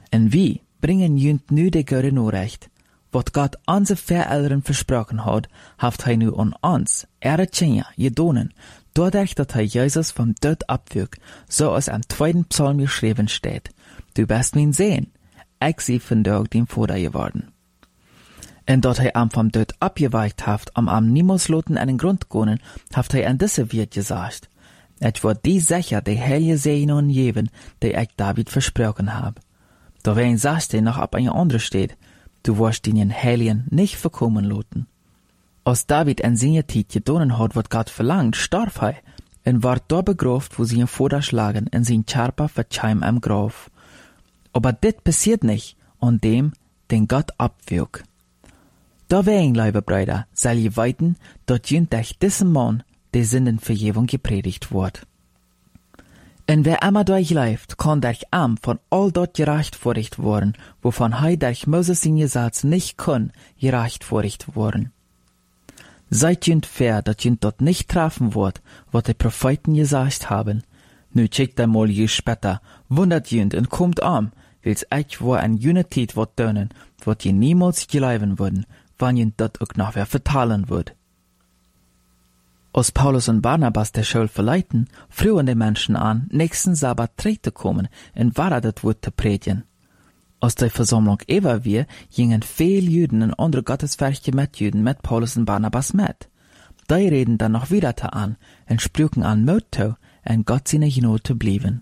En wie bringen jünt nu de gode Nachricht, wat Gott onze Verälteren versprochen hat, haft hij nu an ons, Tjener, gedonen, doordat dat hij Jesus vom Tod abwürg, so als am 2. Psalm geschrieben steht. Du bist mein Sehn, ich sie vandaag dem Vater geworden. En dat hij am vom Tod abgeweicht haft, am niemals loten einen Grund gonen, haft hij an diese Wirt gesagt. Et wordt die sicher de heilige Segen geben, die ich David versprochen hab. Da wen sagst du noch ab eine andere steht, du wirst den Heiligen nicht verkommen loten. Als David en seine Tijd gedonen hat, wat Gott verlangt, starb hij, en ward dort begraft, wo sie ihn vorderschlagen, en sein Körper verzeim am Grab. Aber dit passiert nicht, an dem, den Gott abwürg. Da wen, liebe Brüder, soll je weiten, dat jünt durch diesen Mann die Sündenvergebung gepredigt wird. En wer immer durchläuft, kann durch von all dort gerechtfertigt worden, wovon er durch Moses in Gesetz nicht kann, gerechtfertigt worden. Seid jünt fair, dat jünt dort nicht treffen wird, was die Propheten gesagt haben. Nu checkt einmal je später, wundert jünt und kommt wils ich wo ein Unität wird dönen, wat je niemals geleiben würden, wann jünt dort auch noch wer vertalen wird. Als Paulus und Barnabas der Schule verleiten, frühen die Menschen an, nächsten Sabbat zu kommen und wahr das Wort zu predigen. Als die Versammlung über wir, gingen viel Juden und andere gottesfürchtige Mitjuden mit Paulus und Barnabas mit. Die reden dann noch wieder an und sprüchen an Mut zu, und Gott seine Gnade zu bleiben.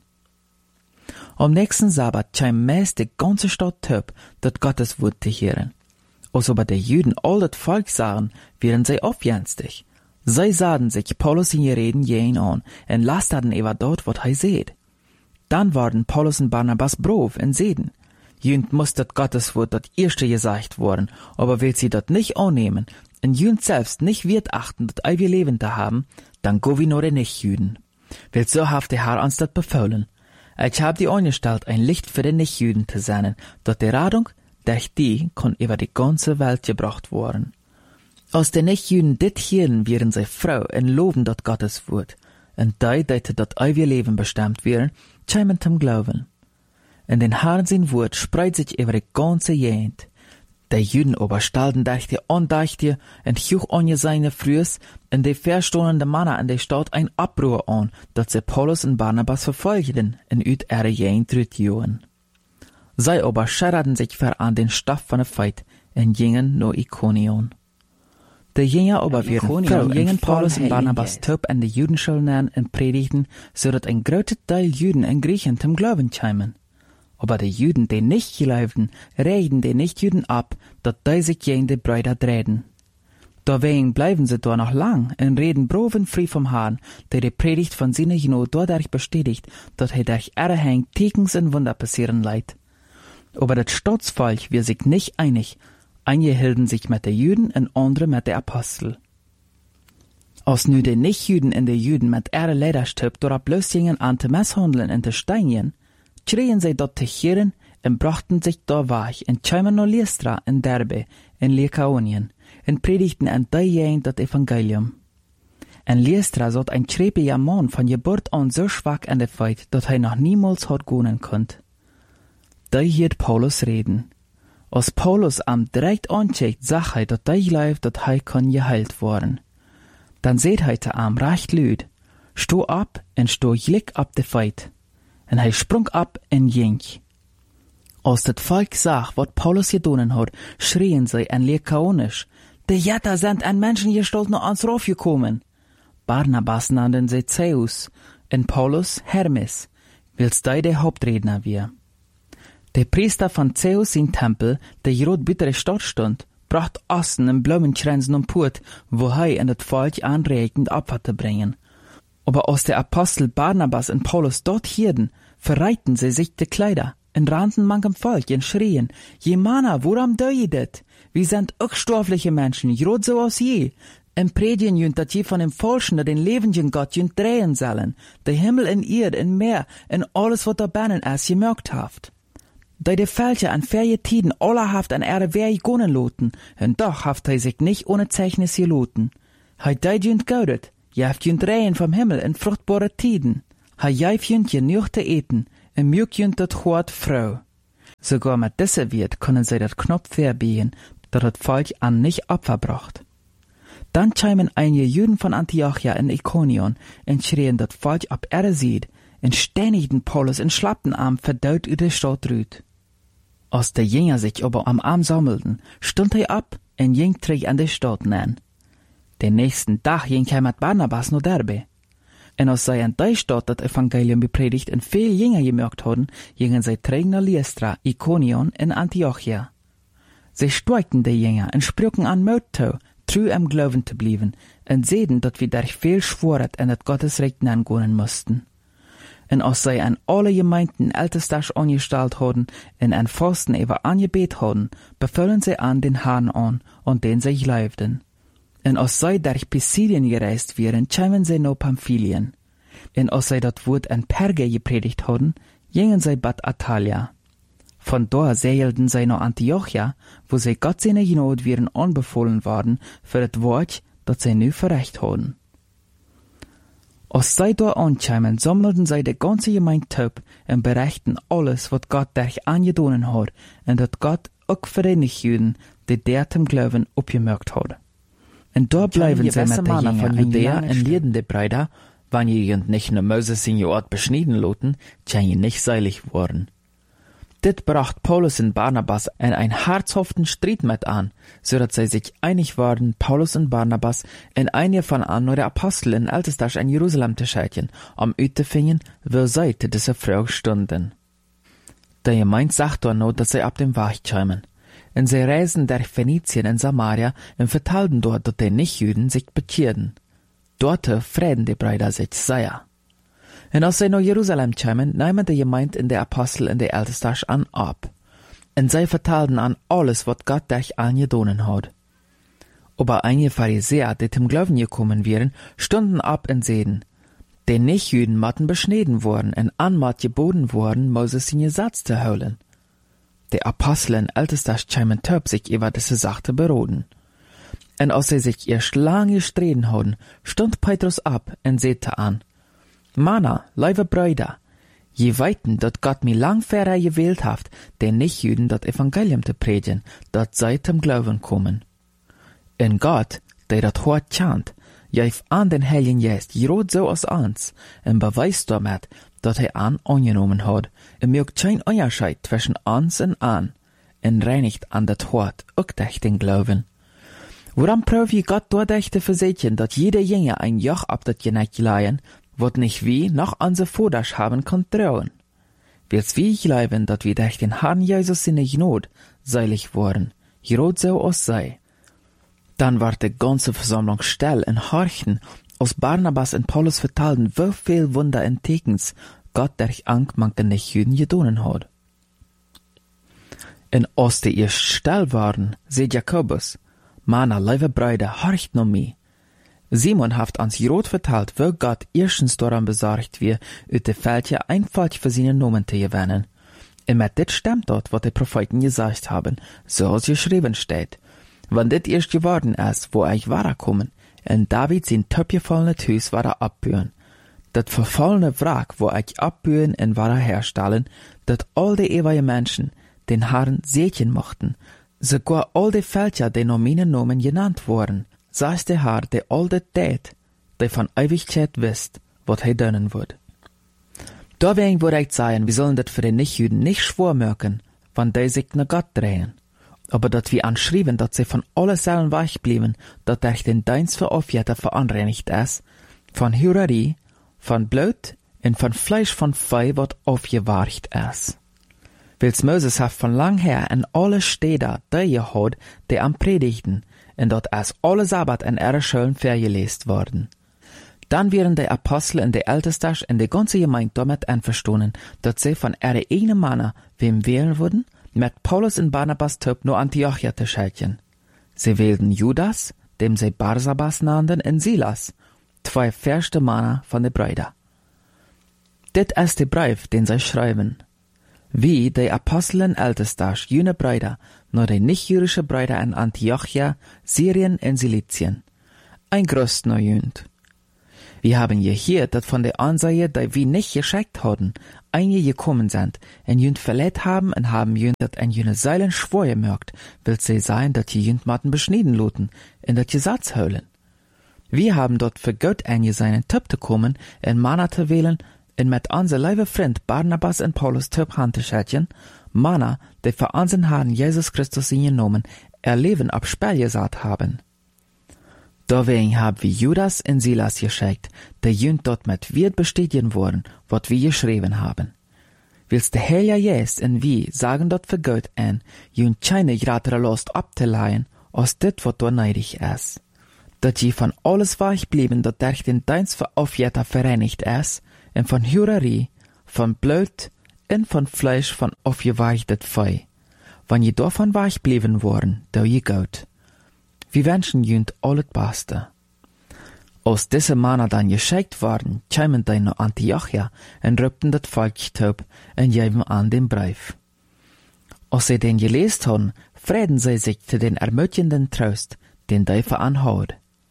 Am nächsten Sabbat kam meist die ganze Stadt töp, dat Gottes Wort zu hören. Als aber die Juden all das Volk sahen, wären sie aufjenstig. Sie sahen sich Paulus in Reden jähen an und lasterten über dort, wat er seht. Dann waren Paulus und Barnabas brav und seden. Jünt muss dat Gottes Wort dat erste gesagt worden, aber will sie dat nicht annehmen, und jünt selbst nicht wird achten, dat wir Leben da haben, dann go wie nur die Nichtjüden. Will so haft der Herr uns dat befohlen. Ich hab die angestellt, ein Licht für die Nichtjüden zu sein, dat die Radung, durch die kann über die ganze Welt gebracht worden. Als die Nichtjüden dit hielden, wären sie froh und loben dat Gottes Wort, und die, dat wir Leben bestimmt wären, kämen zum Glauben. In den Herrn sein Wort spreit sich über die ganze Gegend. Die Juden aber stellten durch die Andächte und hoch an seine Frühs und die verstohlende Männer in der Stadt ein Abbruch an, dass sie Paulus und Barnabas verfolgten und ut ihre Gegend zurückjohen. Sie aber schererten sich ver an den Stoff von der Feit und gingen nach Ikonion. Die Jünger aber wären gingen Paulus und Barnabas top in die Judenschule und predigten, so dass ein großer Teil Juden und Griechen zum Glauben kämen. Aber die Juden, die nicht glaubten, reden die Nichtjuden ab, dat die sich gegen die Brüder drehen. Deswegen bleiben sie da noch lang und reden brav und frei vom Herrn, der die Predigt von seiner Gnade dadurch bestätigt, dass er durch ihre Hand Tekens und Wunder passieren leiht. Aber das Staatsvolk wird sich nicht einig, einige hielten sich mit den Juden und andere mit den Apostel. Als nu die Nichtjuden und die Juden mit ihrer Lederstück dort bloß gingen an zu misshandeln und zu steinigen, schrien sie dort zu hören und brachten sich da weich und kämen nach Lystra in Derbe, in Lykaonien, und predigten an die Gegend das Evangelium. In Lystra saß ein schrebiger Mann von Geburt an so schwach an der Feit, dass er noch niemals hat gehen konnte. Da hielt Paulus reden. Als Paulus am direkt ancheckt, sagt er, dass die glaubt, dass er kann geheilt worden. Dann seht er zu ihm recht lüd, steh ab und steh glick ab der Feit. Und er sprung ab und ging. Als das Volk sah, was Paulus getan hat, schrien sie in Lykaonisch, die Jätter sind an Menschengestalt noch ans Rauf gekommen. Barnabas nannten sie Zeus und Paulus Hermes, wils der Hauptredner wir. Der Priester von Zeus in Tempel, der gerade bei der Stadt stand, bracht Osten und Blumenkränzen und Put, wo er in das Volk anregend Opfer zu bringen. Aber als der Apostel Barnabas und Paulus dort hielten, verreihten sie sich die Kleider und rannten manchem Volk und schrien, je Manna, woran deuidet? Wir sind auch stoffliche Menschen, grad so als je. Und predigen jünt, dass je von dem Falschen, den lebenden Gott jünt drehen sollen, der Himmel und Erde und Meer und alles, was da binnen ist, gemerkt haft. Da die Fälscher an ferje Tiden allerhaft an ihre Wehe gonnen loten, und doch haft er sich nicht ohne Zeichnis geloten. Hei deit jünt gaudet, jaft jünt Rehen vom Himmel in fruchtbare Tiden. Ha jaif jünt je nüchte eten, en mjuk jünt dat Chort Frau. Sogar mit dieser Wert können sie das Knopf verbiegen, dat het Volk an nicht Opfer bracht. Dann chimen einige Juden von Antiochia in Ikonion und schrien dat Volk ab ihre Seite und stänigten Paulus in schlappten Arm verdaut über die Stadt rüt. Als die Jünger sich aber am Arm sammelten, stund er ab und ging zurück an die Stadt nähen. Den nächsten Tag ging er mit Barnabas nach Derbe. Und als sie an der Stadt das Evangelium bepredigt und viel Jünger gemerkt hatten, gingen sie zurück nach Lystra, Ikonion und Antiochia. Sie stärkten die Jünger und sprachen an Mut zu, treu am Glauben zu bleiben, und sehen, dass wir durch viel Schworet in das Gottesreich gehen mussten. Und als sie an alle Gemeinden Ältesters angestellt hatten und an Fasten über angebet hatten, befüllen sie an den Herrn an und den sie glaubten. Und als sie durch Pisidien gereist wären, kamen sie nach Pamphylien. Und als sie das Wort an Perge gepredigt hatten, gingen sie Bad Atalia. Von dort segelten sie nach Antiochia, wo sie Gott seine Gnade wären anbefohlen worden für das Wort, das sie nu verrecht hatten. Als sie dort ankamen, sammelten sie die ganze Gemeinde top und berichten alles, was Gott durch angedonen hat und dass Gott auch für die Nichtjuden, die der zum Glauben abgemerkt hat. Und dort bleiben sie mit der Jünger von Judäa und lehren die Brüder, wenn jemand nicht nur Moses in ihr Ort beschneiden loten, kann ihr nicht seilig worden. Dit bracht Paulus und Barnabas in einen herzhaften Streit mit an, so dass sie sich einig waren, Paulus und Barnabas in eine von an der Apostel in Ältesters in Jerusalem zu schicken, zu finden, wo sie zu dieser Frage stunden. Der Gemeinde sagt dann noch, dass sie ab dem Weg kämen. Und sie reisten durch Phönizien und Samaria und vertelten dort, dass die Nichtjuden sich bekehrten. Dort frieden die Brüder sich sehr. Und als sie nach Jerusalem kamen, nahmen die Gemeinde in der Apostel und der Ältesters an ab. Und sie vertelten an alles, was Gott durch angedonen hat. Aber einige Pharisäer, die zum Glauben gekommen wären, stunden ab und sehen, die Nichtjuden matten beschneden worden und anmat geboten worden, Moses in Gesetz zu holen. Die Apostel und Ältesters kamen top sich über diese Sache beroden. Und als sie sich erst lange gestritten hatten, stund Petrus ab und sagte an, Mana, liebe Brüder, je weiten, dat Gott mir lang vorher gewählt haft, den Nichtjuden dat Evangelium zu predigen, dat sei zum Glauben kommen. Und Gott, der dat hart chant, gif an den Heiligen Geist, gerot so als uns, und beweist damit, dat an angenommen hat, und mögt kein Unterschied zwischen uns und an, und reinigt an dat hart auch durch den Glauben. Woran prüft je Gott dadurch zu versichern, dat jeder Jünger ein Joch ab dat Geneck leihen, wat nicht wie noch unsere Voders haben kann trauen. Wird's wie glauben, dat wir durch den Herrn Jesus seine Gnade seilig worden, gerot so als sei. Dann war die ganze Versammlung still und horchten, als Barnabas und Paulus vertelten, wie viel Wunder und Tekens Gott durch manchen Nichtjuden gedonen hat. Und als die erst still waren, seht Jakobus, Mana, liebe Brüder, horcht noch mich. Simon haft ans Jerot vertelt, wo Gott erstens daran besorgt wird, uit de Feldje ein Volk für seine Nomen zu gewinnen. Und mit dit stimmt dort, was die Propheten gesagt haben, so als geschrieben steht. Wenn dit erst geworden ist, wo ich kommen, und David sein topgefallene Hüs abbühen. Dat verfallene Wrack, wo ich abbühen und herstellen, dat all die ewige Menschen den Herrn sehen mochten, sogar all die Feldje, die noch meine Nomen genannt wurden, sagt der Herr, der all das tät, der von Ewigkeit wisst, was er dönnen wird. Deswegen würde ich sagen, wir sollen das für die Nichtjuden nicht schwor merken, wenn die sich nach Gott drehen. Aber dass wir anschrieben, dass sie von allen Seelen weich blieben, dass durch den Dienst für Aufjäter verunreinigt ist, von Hurerei, von Blut und von Fleisch von Vieh, was aufgewarcht ist. Wils Moses hat von lang her in alle Städte die gehad, die am Predigten, und dort ist alle Sabbat in ihre Schulen vergelesen worden. Dann wären die Apostel und die Ältesters und die ganze Gemeinde damit einverstanden, dass sie von ihrer eigenen Männer wem wählen würden, mit Paulus und Barnabas top nur Antiochia zu schicken. Sie wählten Judas, dem sie Barsabas nannten, und Silas, zwei fährste Männer von den Brüdern. Dit ist der Brief, den sie schreiben. Wie die Apostel und Ältesters, jene Brüder, nur die nicht-jüdische Brüder in Antiochia, Syrien und Silizien. Ein Gruß neujönd. Wir haben gehört, dass von der Ansaie, die wir nicht geschickt hatten, einige gekommen sind, en jünt verletzt haben en haben jünt dat en jüne Seilen schwoje mögt, will sie sein, dat je jünt matten beschnieden loten, in dat je Satz heulen. Wir haben dort für Gott einige seinen Töp te kommen, en Mana te wählen, en met onze lieve Freund Barnabas en Paulus Töp hand te schetjen, Mana, die für unseren Herrn Jesus Christus in genommen, Leben ab Spelgesat haben. Deswegen haben wir Judas und Silas geschickt, die jünt dort mit Wirt bestätigen worden, wat wir geschrieben haben. Willst der Herr Jesus und wir sagen dort für Gott an, jünt keine gratere Lust abzuleihen, als dit wat dort neidig ist. Dat je von alles weich blieben, dat durch den Dienst für Aufjeter vereinigt ist, und von Hurerie, von Blut und von Fleisch von aufgeweichtet Fei. Wann je davon weich blieben worden, da je Gott. Wir wünschen jünt alles Beste. Aus diesem Mann dann geschickt worden, kämen die nach Antiochia und rübten das Volk taub und geben an den Brief. Als sie den gelesen haben, freuen sie sich zu den ermutigenden Trost, den die veranhaut.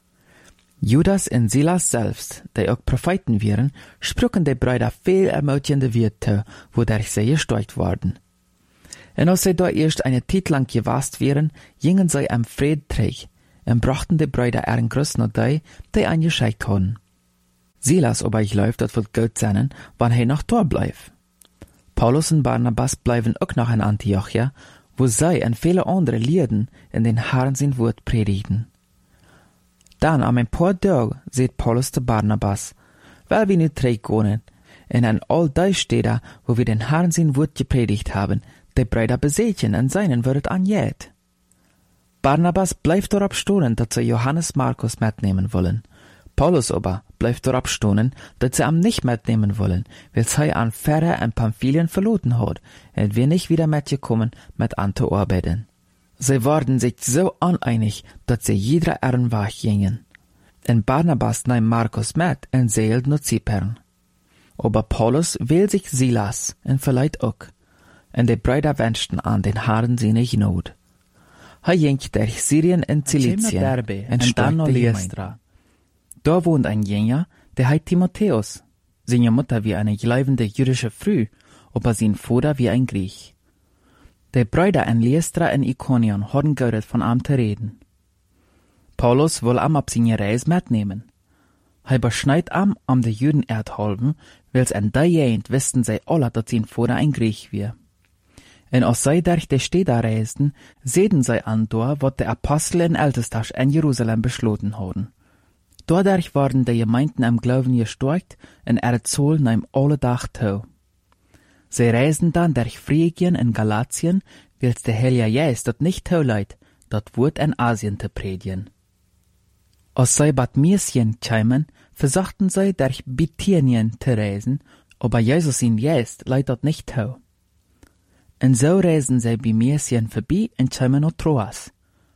Judas und Silas selbst, die auch Propheten wären, sprachen die Brüder viel ermutigende Worte, wodurch sie gestärkt wurden. Und als sie da erst eine Zeit lang gewast wären, gingen sie am Friedträg und brachten die Brüder ihren Gruß nach die eingeschickt hatten. Silas aber ich läuft, das wird Gott sein, wann er noch da bleibt. Paulus und Barnabas bleiben auch noch in Antiochia, wo sie und viele andere Lieden in den Herrn sein Wort predigten. Dann am ein paar Tage seht Paulus zu Barnabas, weil wir nicht träg gehen, und an all die Städte, wo wir den Herrn sein Wort gepredigt haben, die Brüder besetzen und seinen würdet anjet. Barnabas bleibt darauf stehen, dass sie Johannes Markus mitnehmen wollen. Paulus aber bleibt darauf stehen, dass sie ihn nicht mitnehmen wollen, weil sie an Pferde und Pamphylien verloren hat und wir nicht wieder mitgekommen mit an zu arbeiten. Sie waren sich so uneinig, dass sie jeder ihren Weg gingen. Und Barnabas nahm Markus mit und seilt nach Zypern. Aber Paulus wählt sich Silas und vielleicht auch. Und die Brüder wünschten an den Herrn seine Gnade. Er ging durch Syrien und Zilizien und dann nach Lystra. Da wohnt ein Jünger, der heißt Timotheus. Seine Mutter wie eine gleibende jüdische Frau, aber sein Vater wie ein Griech. Die Brüder in Lystra und Ikonion hatten gehört von ihm zu reden. Paulus will ihm auf seine Reise mitnehmen. Er beschneit ihm die Juden erdhalben, weil in der Gegend wussten sie alle, dass sein Vater ein Griech war. Und als sie durch die Städte reisten, sehen sie an dort, was die Apostel in Ältester in Jerusalem beschlossen hatten. Dadurch waren die Gemeinden am Glauben gestärkt und ihre Zahl nahm alle Tag zu. Sie reisten dann durch Phrygien und Galatien, weil der Herr Jesus dort nicht zuleiht, das Wort in Asien zu predigen. Als sie Bad Mysien kämen, versuchten sie durch Bithynien zu reisen, aber Jesus in jetzt leiht dort nicht zu. Und so reisen sie bei Mysien vorbei und kämen nach Troas.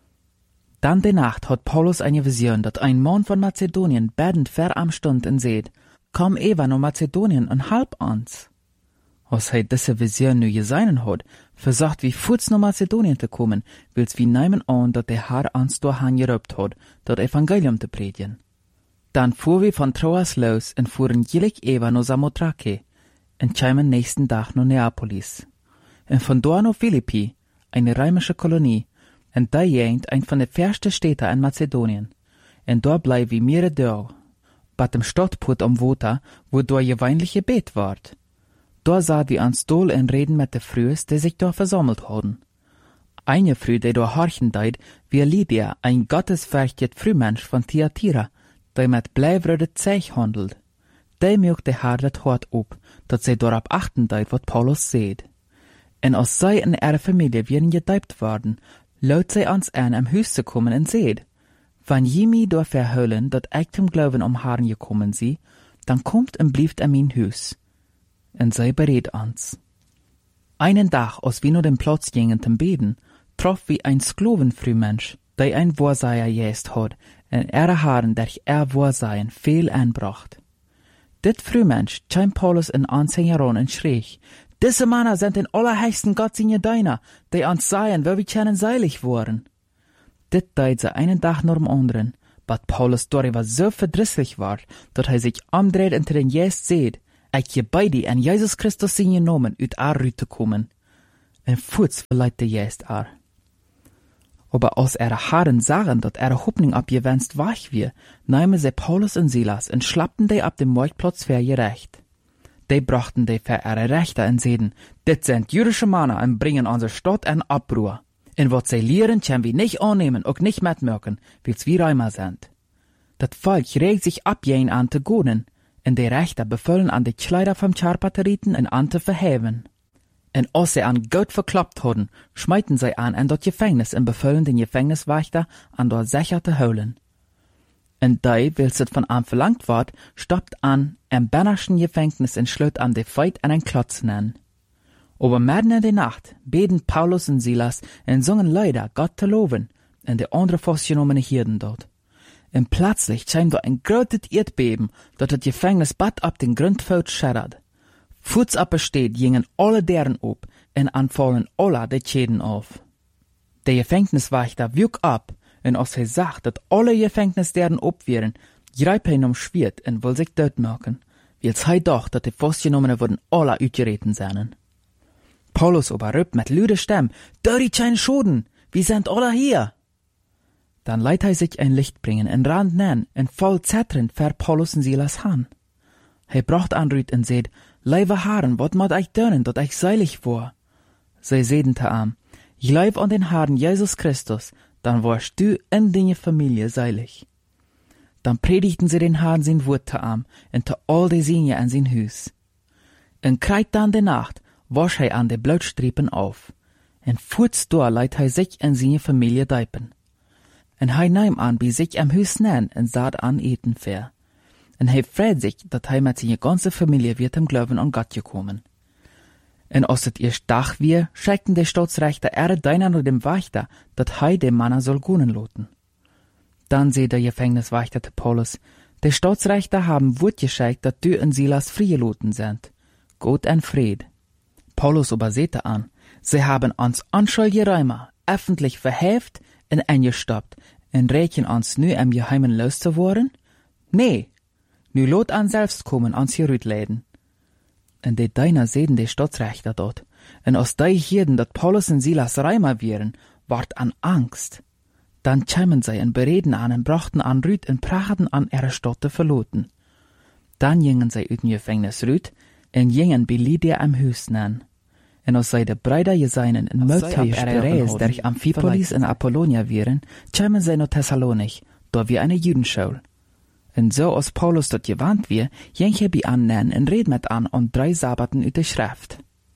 Dann die Nacht hat Paulus eine Vision, dass ein Mann von Mazedonien betend ver am Stund und seht, komm Eva nach Mazedonien und halb uns. Als er diese Vision nu gesehen hat, versucht wie Fuß nach Mazedonien zu kommen, will's wie nehmen an, dass der Herr uns dahin gerübt hat, das Evangelium zu predigen. Dann fuhr wir von Troas los und fuhren gleich Eva nach Samothrake und kämen nächsten Tag nach Neapolis. Und von dort nach Philippi, eine römische Kolonie, und da jent ein von den ersten Städten in Mazedonien. Und dort bleiben wir mehrere Tage, bei dem Stadtput am Water, wo dort gewöhnliche Bett ward. Da sah wir uns doll und reden mit den Frühs, die sich dort versammelt hatten. Eine Früh, die dort horchen deit, wie Lydia, ein gottesfürchtet Frühmensch von Thyatira, die mit bleibwürde Zeich handelt. Die mögt der Herr das Hort ab, dass sie darauf achten deit, was Paulus seht. Und als sie in ihrer Familie wären gedeibt worden, laut sie uns an, am Haus zu kommen und seht, wenn je mich dort verhüllen, dass ich zum Glauben am Herrn gekommen sie, dann kommt und bleibt an mein Haus. Und sie berät uns. Einen Tag, als wir nur den Platz gingen zum Beten, troff wie ein Sklavenfrühmensch, der ein Wahrsager jest hat, und ihre Haaren durch ihr Wahrsein viel einbracht. Dit Frühmensch kam Paulus in Anhängeron und schrie, diese Männer sind den allerheiligsten Gott seine Deiner, die uns seien, weil wir kennen seilig waren. Dit deit sie einen Tag nach dem anderen, but Paulus darüber so verdrisslich war, dass er sich umdreht und den Jest seht, ik je beide en Jesus Christus in je namen uit uit te komen. En voorts verleidt jest Aber als Herren sagen, dat Hoffnung abgewenst wach wie, nahmen sie Paulus und Silas und schlappten die ab dem Marktplatz für ihr Recht. Die brachten die für ihre Rechte und seiden, dit sind jüdische Männer und bringen unsere Stadt in Abruhr. Und wat sie lehren, können wir nicht annehmen und nicht mitmerken, weil's wir Römer sind. Dat Volk regt sich ab jen an te goden, und die Rechter befüllen an die Kleider vom Charpateriten und an te verheven. Und als sie an Gott verklappt hadden, schmeiten sie an in dat Gefängnis und befüllen den Gefängniswächter an dort sicher te holen. Und die, wils het von an verlangt ward, stoppt an im Bannerschen Gefängnis und schlut an die Feit an ein Klotz nennen. Aber mitten in der Nacht beten Paulus und Silas und singen Lieder Gott zu loben, und die andere festgenommene Hirden dort. Und plötzlich scheint da ein großes Erdbeben, dat das Gefängnis bad ab den Grundfeld scheddert. Fuß absteht gingen alle deren op, und anfallen alle die Schäden auf. Der Gefängniswächter wüg ab, und als er sagt, dat alle Gefängnisderen op wären, greift er ihn Schwert und will sich dort machen, weil's er doch, dat die Festgenommene wurden alle uitgereten seien. Paulus aber rübt mit lüde Stimme, "Dörri kein Schoden, wir sind alle hier." Dann leiht er sich ein Licht bringen und rannt nen und voll zetternd fährt Paulus und Silas han. Er bracht anrüt und seht, "Leibe Haaren, wat mat ich dörren, dat ich seilig war?" Sie seden te am, "Glaub an den Herrn Jesus Christus, dann warst du in deine Familie seilig." Dann predigten sie den Herrn sein Wort te am und te all die Sinje an sein Hus. Und kreit dann de Nacht, wasch er an de Blutstripen auf. Und furz da leiht er sich in seine Familie deipen. Und er nahm an bei sich am Hus nen und saht an eten fair. Und er freut sich, dat er mit seine ganze Familie wird im Glauben an Gott gekommen. Und als het erst Dach wir, schickten die Staatsrechter deiner nur dem Wächter, dat er dem Mann soll gehen loten. Dann seht der Gefängniswächter zu Paulus, die Staatsrechter haben Wort geschickt, dat du und Silas freigeloten sind. Gott und Fried. Paulus aber sehte an, sie haben uns anschuldige Räumer öffentlich verheft und eingestoppt und rächen uns nu im Geheimen loszuworden? Nee, nu lot an selbst kommen ans Jerutläden. Und die Deiner sehen die Staatsrechter dort, und aus die hierden, dat Paulus und Silas Räumer wären, ward an Angst. Dann kämen sie und bereden an und brachten an Rüt und prachten an ihre Stadt zu verloten. Dann gingen sie ut dem Gefängnis Rüt und gingen bei Lydia am Hus nen. Und als sie de Brüder geseinen in Mötteich Reis der Amphipolis in Apollonia wären, kämen sie nach Thessalonik, da wie eine Judenschule. Und so als Paulus dort gewandt wir, ging er bei an und red mit an und 3 Sabbaten ut de Schrift.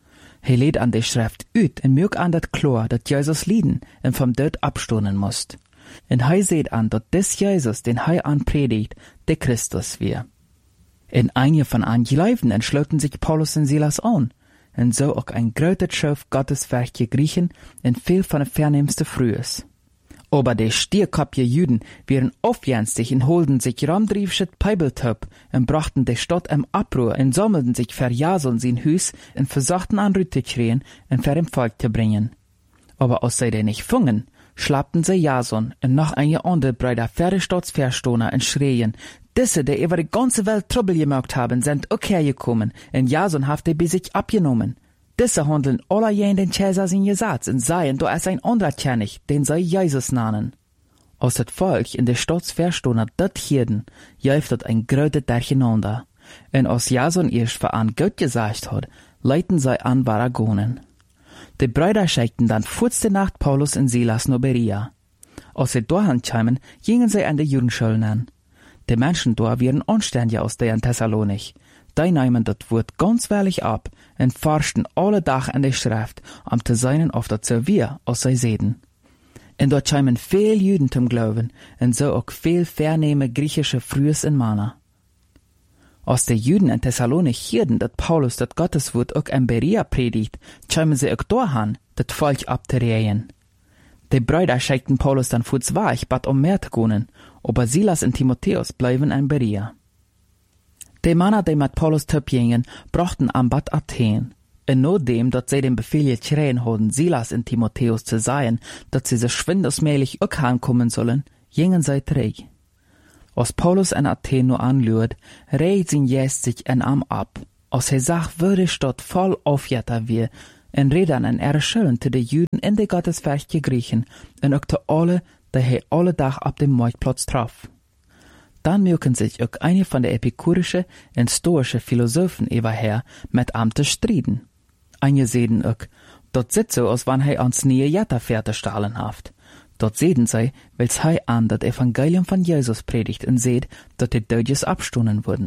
Er lädt an de Schrift ut und mög an dat klar, dat Jesus lieden und vom Tod abstoßen musst. Und er seht an, dat des Jesus, den er anpredigt, der Christus wir. Und einige von an Gläubigen entschlossen sich Paulus und Silas an, und so auch ein großes Schiff Gotteswerk Griechen und viel von der vernehmste Frühes. Aber die stierkopje Juden wären aufjenstig und holden sich ramdriefschet Peibeltöp und brachten die Stadt im Abruhr und sammelten sich für Jason sein Hus und versuchten an Rüte kriegen und für dem Volk zu bringen. Aber als sie den nicht fungen, schlappten sie Jason und noch einige andere Brüder für die Staatsverstohner und schreien, diese, die über die ganze Welt Trouble gemacht haben, sind auch hergekommen und Jason hat die bei sich abgenommen. Diese handeln alle jen den Cäsar sin Gesetz und seien, da ist ein anderer König, den sie Jesus nennen. Als das Volk in der Staatsverstohner dat hierden, jäuft dat ein größtes Durcheinander. Und als Jason erst für an Gott gesagt hat, leiten sie an Baragonen. Die Brüder schickten dann vorste Nacht Paulus und Silas nach Berea. Als sie dahin kamen, gingen sie an die Judenschule an. Die Menschen da wären anständig aus der Thessalonik. Die nahmen das Wort ganz wahrlich ab und forschten alle Tag an der Schrift, zu sein auf das so wir, als sie sehen. Und dort kamen viel Juden zum Glauben und so auch viel vernehme griechische Frühes und Männer. Als die Juden in Thessalonik hörten, dass Paulus das Gotteswort auch in Berea predigt, kamen sie auch dahin, das Volk abzureihen. Die Brüder schickten Paulus dann fuß weich, bat mehr zu gehen, aber Silas und Timotheus bleiben in Berea. Die Männer, die mit Paulus töpfingen, brachten am Bad Athen. Und nachdem, dass sie den Befehl gekriegt hatten, Silas und Timotheus zu sagen, dass sie sich schwindesmäßig auch heimkommen sollen, gingen sie zurück. Als Paulus in Athen nur anlüht, reiht sein Gäst sich in Arm ab, als hij zag waar de stad vol aufjetta wie, en redan en ihre Schulden te de Juden in de Gotteswerk gekregen, en ook te alle, die hij alle dag op dem Marktplatz traf. Dan mögen sich ook eine von der epikurische en stoische Philosophen überher mit am te striden. Eine sehen ook, dort sitzt so, als wann hij ans nieuwe Jetta fertig stahlen haft. Dort sehen sie, wels hij an dat Evangelium von Jesus predigt en seht, dat die Deutjes abstunden wurden.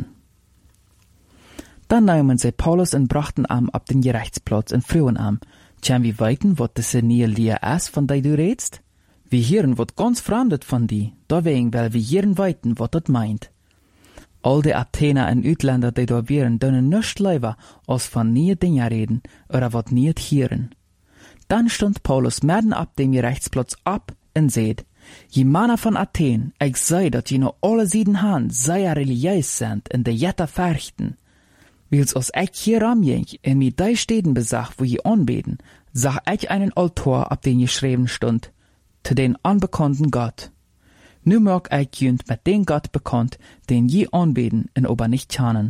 Dann nahmen sie Paulus en brachten am ab den Gerechtsplatz en frugen am, tjan wie weiten, wat de nieuwe Leer is, von die du redst? Wir hören wat ganz fremdet von die, deswegen weil wir hören weiten, wat dat meint. All die Athener en Utländer, die da wären, dürfen nicht lieber, als von nie Dinge reden, oder wat niet hören. Dann stund Paulus mitten ab dem Gerechtsplatz ab und seht, je Männer von Athen, ich sei, dat je noch alle sieden han, sehr religiös sind, in de Jetta verchten. Wils als ich hier ramjeng, in mi die Städten besach, wo je anbeten, sah ich einen Altar, ab den geschrieben stund, zu den unbekannten Gott. Nu mag ich jünd mit den Gott bekannt, den je anbeten und aber nicht kennen.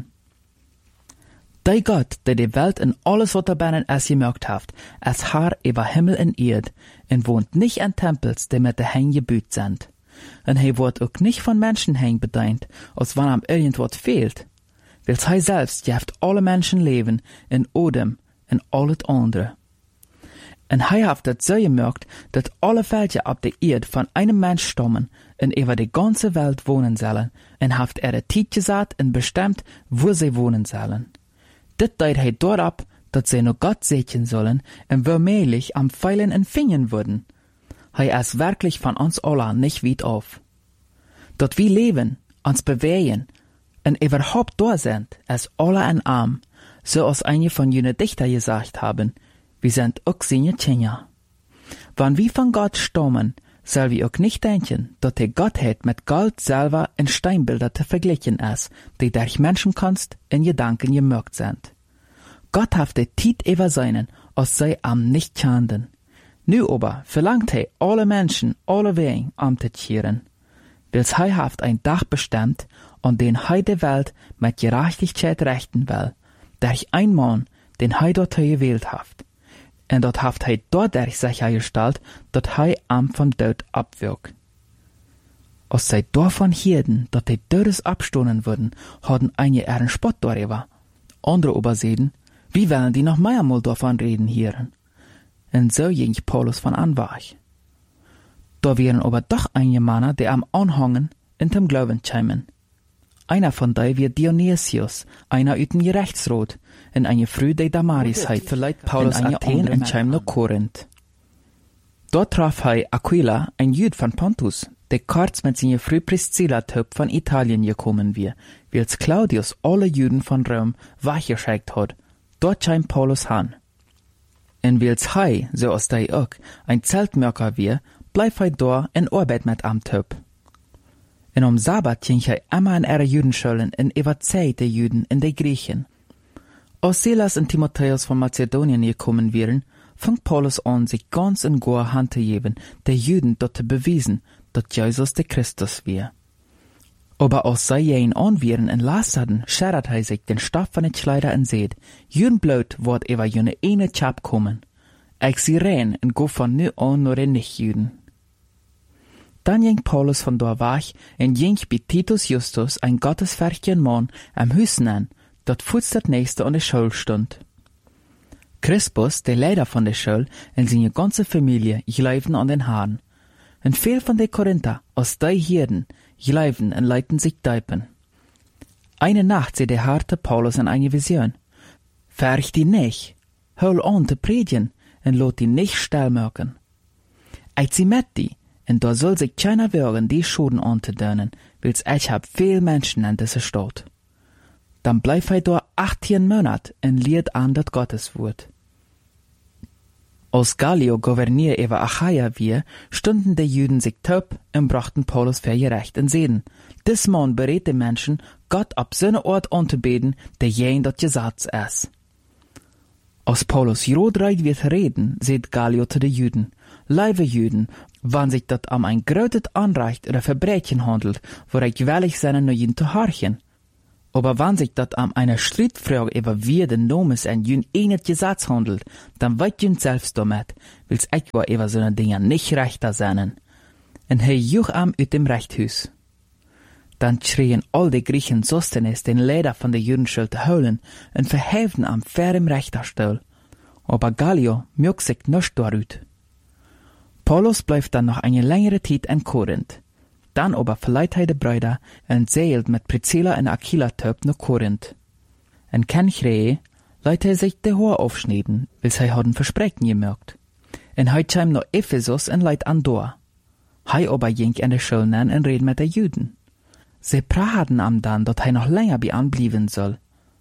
Der Gott, der die Welt und alles, was darin es gemacht hat, ist Herr über Himmel und Erd und wohnt nicht in Tempels, die mit der Hängen gebüht sind. Und er wird auch nicht von Menschenhängen bedient, als wenn ihm irgendwas fehlt. Weil er selbst jeft alle Menschen leben in Odem und alles andere. Und er hat das so gemacht, dass alle Völker auf der Erde von einem Mensch stammen und über die ganze Welt wohnen sollen, und hat die Zeit gesagt und bestimmt, wo sie wohnen sollen. Das deut er dort ab, dass sie nur Gott segnen sollen und womöglich am Pfeilen und Fingern würden. Er ist wirklich von uns allen nicht weit auf. Dort wir leben, uns bewegen und überhaupt da sind, ist alle ein Arm, so als einige von jenen Dichter gesagt haben, wir sind auch seine Kinder. Wenn wir von Gott stammen, soll wir auch nicht denken, dass die Gottheit mit Gold, Silber und Steinbilder zu vergleichen ist, die durch Menschenkunst in Gedanken gemacht sind. Gott hat die Zeit über seinen, als sei am nicht kannten. Nu aber verlangt er alle Menschen, alle Wegen anzukehren. Wils er hat ein Tag bestimmt, an den er die Welt mit Gerechtigkeit rechten will, durch ein Mann, den er dort gewählt hat. Und dort hat er dadurch sichergestellt, dass er am von Tod abwirkt. Als sie davon hörten, dass die Todes abstoßen würden, hatten einige ihren Spott darüber. Andere übersehen, wie wollen die noch mehrmal davon reden hören? Und so ging Paulus von anwach. Da wären aber doch einige Männer, die am Anhangen in dem Glauben kämen. Einer von denen wird Dionysius, einer aus dem Gerechtsrat, in eine Früh der Damarisheit, vielleicht Paulus in Athen und kam nach Korinth. Dort traf er Aquila, ein Jüd von Pontus, der kurz mit seiner Früh Priscilla-Typ von Italien gekommen war, wils Claudius alle Juden von Rom weggeschickt hat. Dort kam Paulus an. Und wils er, so als der auch, ein Zeltmörker war, bleib er da in Arbeit mit am Typ. Und am Sabbat ging er immer in ihre Judenschulen und überzeugt die Juden in die Griechen. Als Silas und Timotheus von Mazedonien gekommen wären, fing Paulus an, sich ganz in gar Hand zu geben, die Juden dort zu beweisen, dass Jesus der Christus war. Aber als sie ihn an wären und lasterten, schert er sich den Stoff von den Kleider und seht, Judenblut wird über jene eine Chap kommen. Ich sie rein und go von nu an nur den Nicht-Juden. Dann ging Paulus von dort weg und ging bei Titus Justus, ein gottesfürchtiger Mann, am Hüssen an, dort fuß das nächste an der Schule stund. Crispus, der Leiter von der Schule, und seine ganze Familie, gleiften an den Haaren. Und viel von den Korinther, aus die Hirden, gleiften und leiten sich deipen. Eine Nacht sieht der harte Paulus in eine Vision. Färch die nicht, hol an zu predigen, und lot die nicht stillmerken. Ich zieh mit die, und da soll sich keiner wagen, die Schuden anzudönen, wils ich hab viel Menschen in dieser Stadt. Dann bleib er da 18 Monate und lehrt an das Gotteswort. Als Gallio Gouverneur über Achaia war, stunden die Juden sich taub und brachten Paulus für gerecht und sehen, dis Mann berät die Menschen, Gott ab seine Ort anzubeten, der jen dat Gesetz ist. Als Paulus jodreit wird reden, seht Gallio zu den Juden, liebe Juden, wann sich dat am ein grötet Anrecht oder Verbrechen handelt, wo ich gewährlich seine Neuen zu horchen. Aber wenn sich dat am einer Striedfrage über wie den Nomes en jün enet Gesetz handelt, dann weit jün selbst damit, wils ich war über so ne Dinge nicht rechter seinen. En he juch am ut dem Rechthus. Dann schrien all die Griechen Sostenes den Leder von der Jüdenschuld zu holen en verheften am fair im Richterstuhl. Aber Gallio mög sich nicht darüt. Paulus bleibt dann noch eine längere Zeit in Korinth. Dann aber verleiht hij de Brüder en zeilt mit Priscilla en Aquila töp nach Korinth. En Kenchrehe leiht hij sich de Haar aufschneiden, wils hij hadden versprechen gemerkt. En hij kam nach Ephesus en leiht an Dor. Hij aber ging in de Schule en red mit de Juden. Sie praten am dann, dat hij noch länger bei anblieben soll.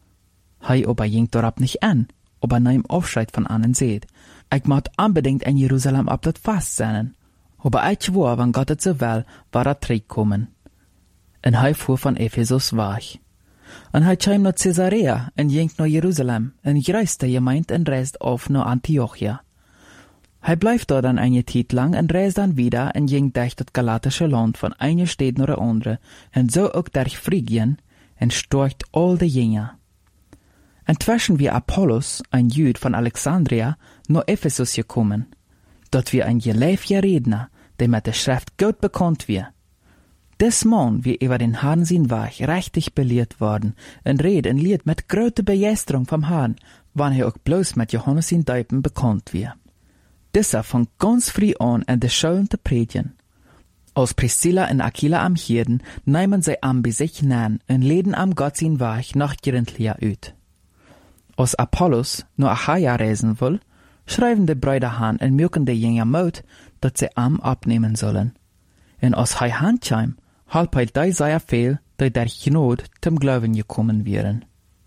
Hij aber ging dorab nicht an, aber nahm Aufschreit von annen seht. Ich moet unbedingt in Jerusalem ab dat Fast sein. Aber ich war, wenn Gott es so will, war er zurückgekommen. En hij fuhr von Ephesus weg. En hij kam nach Caesarea en ging nach Jerusalem en reiste gemeint en reist auf nach Antiochia. Hij blijft dort dann eine Zeit lang en reist dann wieder en ging durch das galatische Land von einer Stadt nach der andere en so auch durch Phrygien en storcht all de Jünger. Inzwischen wie Apollos, ein Jüd von Alexandria, nach Ephesus gekommen. Dort wie ein geleefder Redner, der mit der Schrift gut bekannt wird. Des Mann wie über den Herrn sein Weg richtig belehrt worden und red en lied mit großer Begeisterung vom Herrn, wann er auch bloß mit Johannes in Deipen bekannt wird. Dieser fängt ganz früh an, in der Schulen zu predigen. Als Priscilla und Aquila am Hirden, nehmen sie am bei sich nahen und leden am Gott sein Weg nach Korinthia uit. Als Apollos nach Achaia reisen will, schreiben die Brüder an und mögen die Jünger Mut, dass sie am abnehmen sollen. Und als hij handkam, halb hij die sehr viel, die durch Not zum Glauben gekommen wären.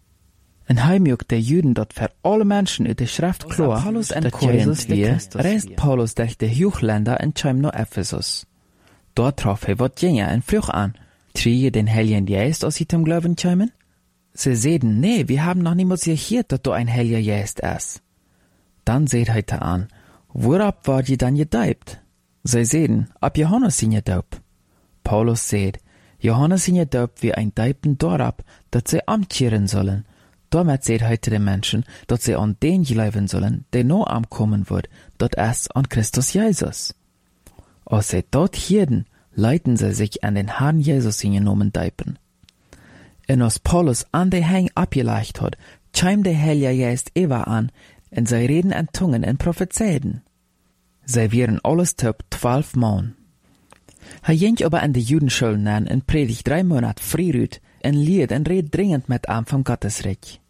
Und hij mögt die Juden dort für alle Menschen uit de Schrift klar, dass Jesus wir, reist Paulus durch die Hochländer und kam nach Ephesus. Dort traf hij wat Jünger und frug an, trage den Heiligen Geist, als sie zum Glauben kamen? Sie sehen, nee, wir haben noch niemals gehört, dass du ein Heiliger Geist ist. Dann seht heute an, worab war je dann gedeibt? Sie sehen, ab Johannes sind gedaubt. Paulus seht, Johannes sind gedaubt wie ein Deibten dorab, dass sie amtkehren sollen. Damit seht heute die Menschen, dass sie an den glauben sollen, der nur amkommen wird, dat ist an Christus Jesus. Als sie dort hirden, leiten sie sich an den Herrn Jesus hingenommen Deipen. Und als Paulus an die Hang abgeleicht hat, kam der Heilige Geist Eva an, und sie reden an Tungen und prophezeiden. Sie wären alles top 12 Mann. Er ging aber an die Judenschulen an und predigt 3 Monate frührüt und lied und red dringend mit ihm vom Gottesreich.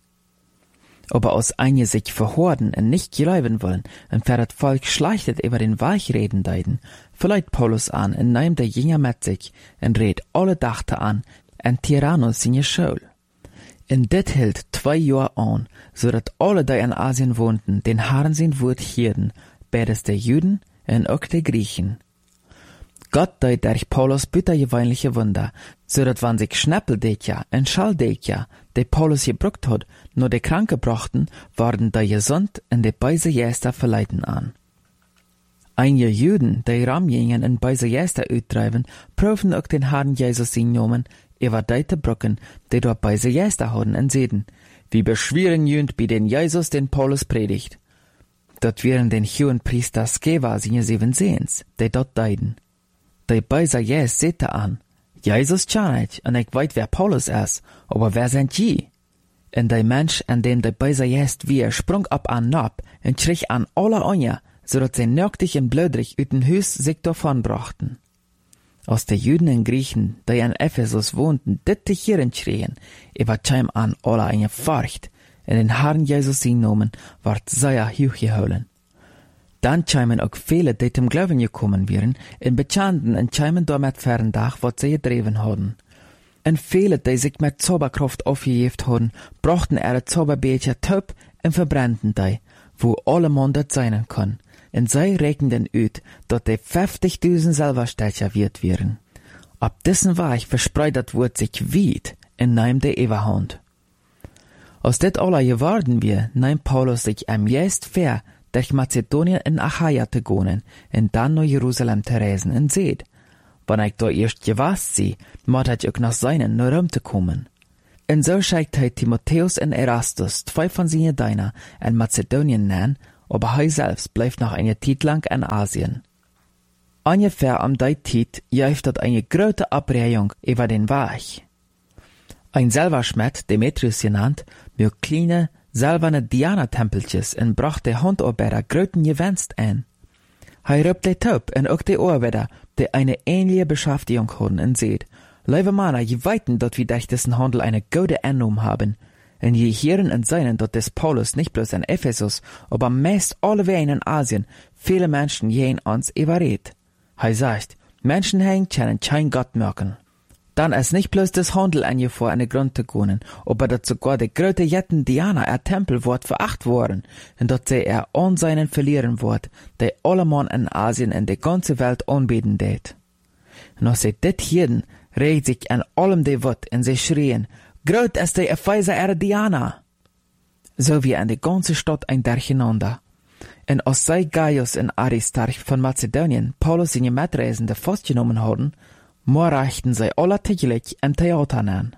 Aber als einige sich verhorden und nicht glauben wollen und für das Volk schlechtet über den Weg reden deuten, verleiht Paulus an und nimmt der Jünger mit sich und red alle Dachte an und Tyrannus in die Schule. Und dit hielt 2 Jahre an, so dat alle, die in Asien wohnten, den Herrn sein Wort hierden, beides der Juden und auch der Griechen. Gott deut durch Paulus bittergewöhnliche Wunder, so dat wann sich Schnäppeldekja und Schalldekja, die Paulus gebruckt hat, nur die Kranke brachten, waren die gesund und die beise Jäster verleiten an. Einige Juden, die Ramjingen und beise Jäster uittreiben, prüfen auch den Herrn Jesus in Nomen, über deite Brücken, die dort beise Jäster haben und sehen, wie beschweren jünd bei den Jesus den Paulus predigt. Dort wären den hohen Priester Skeva seine 7 Sehens, die dort deiden. Die beise Jäst sehte an, Jesus kann ich, und ich weiß, wer Paulus ist, aber wer sind je? Und der Mensch, an dem die beise Jäst wir, sprung ab an Nab und schrie an alle Anja, so dass sie nöchtig und blödrig ut den Hüs sich davon brachten. Aus der Juden und Griechen, die in Ephesus wohnten, ditte hierin schrien, überkam an alle eine Furcht, in den Herrn Jesus in Nomen, ward sehr hochgeholen. Dann kamen auch viele, die zum Glauben gekommen wären, und bekannten und kamen damit ferndach, was sie gedreven hadden. Und viele, die sich mit Zauberkraft aufgejeft hadden, brachten ihre Zauberbecher top und verbrannten die, wo alle Mann dort sein kann. Und sie rechneten uit, dass die 50.000 Silberstecher wert wären. Ab dessen Weg verspreitet wurde sich weit in nahm der Eberhand. Aus det alle geworden wir, nahm Paulus sich am Jest fair, durch Mazedonien in Achaia zu gehen, und dann nach Jerusalem zu reisen, und seht, wenn ich da erst gewasst sie, muss ich auch nach seinen nach Rom zu kommen. En so schickt hij Timotheus en Erastus, 2 von seinen Dienern, in Mazedonien nein, aber hij selbst bleibt noch eine Zeit lang in Asien. Ungefähr um die Zeit jäuft dort eine große Abreihung über den Weg. Ein Silberschmied, Demetrius genannt, mit kleine, silberne Diana-Tempeltjes en bracht de Handarbeiter großen Gewinst ein. Hij roept de Taub en ook de Arbeiter, die eine ähnliche Beschäftigung haben, und seht, liebe Männer, je weiten, dass wir durch diesen Handel eine gute Einnahmen haben, und je hören und sehen, dass des Paulus nicht bloß in Ephesus, aber meist alleweg in Asien viele Menschen gehen uns überredet. Hij sagt, Menschen können kein Gott merken. Dann ist nicht bloß das Handel angefordert, an den Grund zu gehen, aber dass sogar die große Jetten Diana, Tempel, wird veracht worden, und dass sie Anseinen verlieren wird, die alle Mann in Asien und die ganze Welt anbeten det. Und als sie dit hielten, regt sich an allem die Wut, und sie schrien, Groß ist die Epheser Diana! So wie an die ganze Stadt ein Durcheinander. Und als sie Gaius und Aristarch von Mazedonien Paulus seine Mitreisende festgenommen haben, reichten sie alle täglich im Theater an.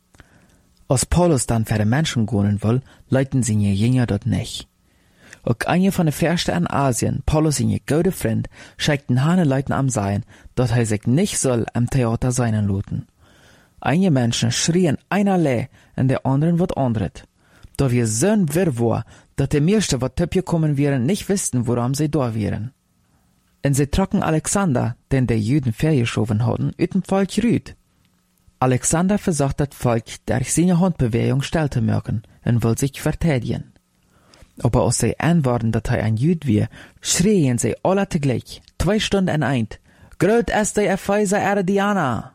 Als Paulus dann für die Menschen gehen will, leiten seine Jünger dort nicht. Auch eine von den Fürsten in Asien, Paulus seine gute Freund, schickten hane Leuten am Sein, dass er sich nicht soll im Theater sein lassen. Einige Menschen schrien einerlei und der anderen wird anderes. Da wir so wirr war, dass die meisten, was töpje kommen wären, nicht wussten, woran sie da wären. Und sie trocken Alexander, den die Juden vergeschoben hatten, uit dem Volk rüd. Alexander versucht das Volk durch seine Handbewegung still zu merken und will sich verteidigen. Aber als sie antworten, dass er ein Jud war, schrien sie alle zugleich, 2 Stunden in ein, Groß ist die Epheser Diana!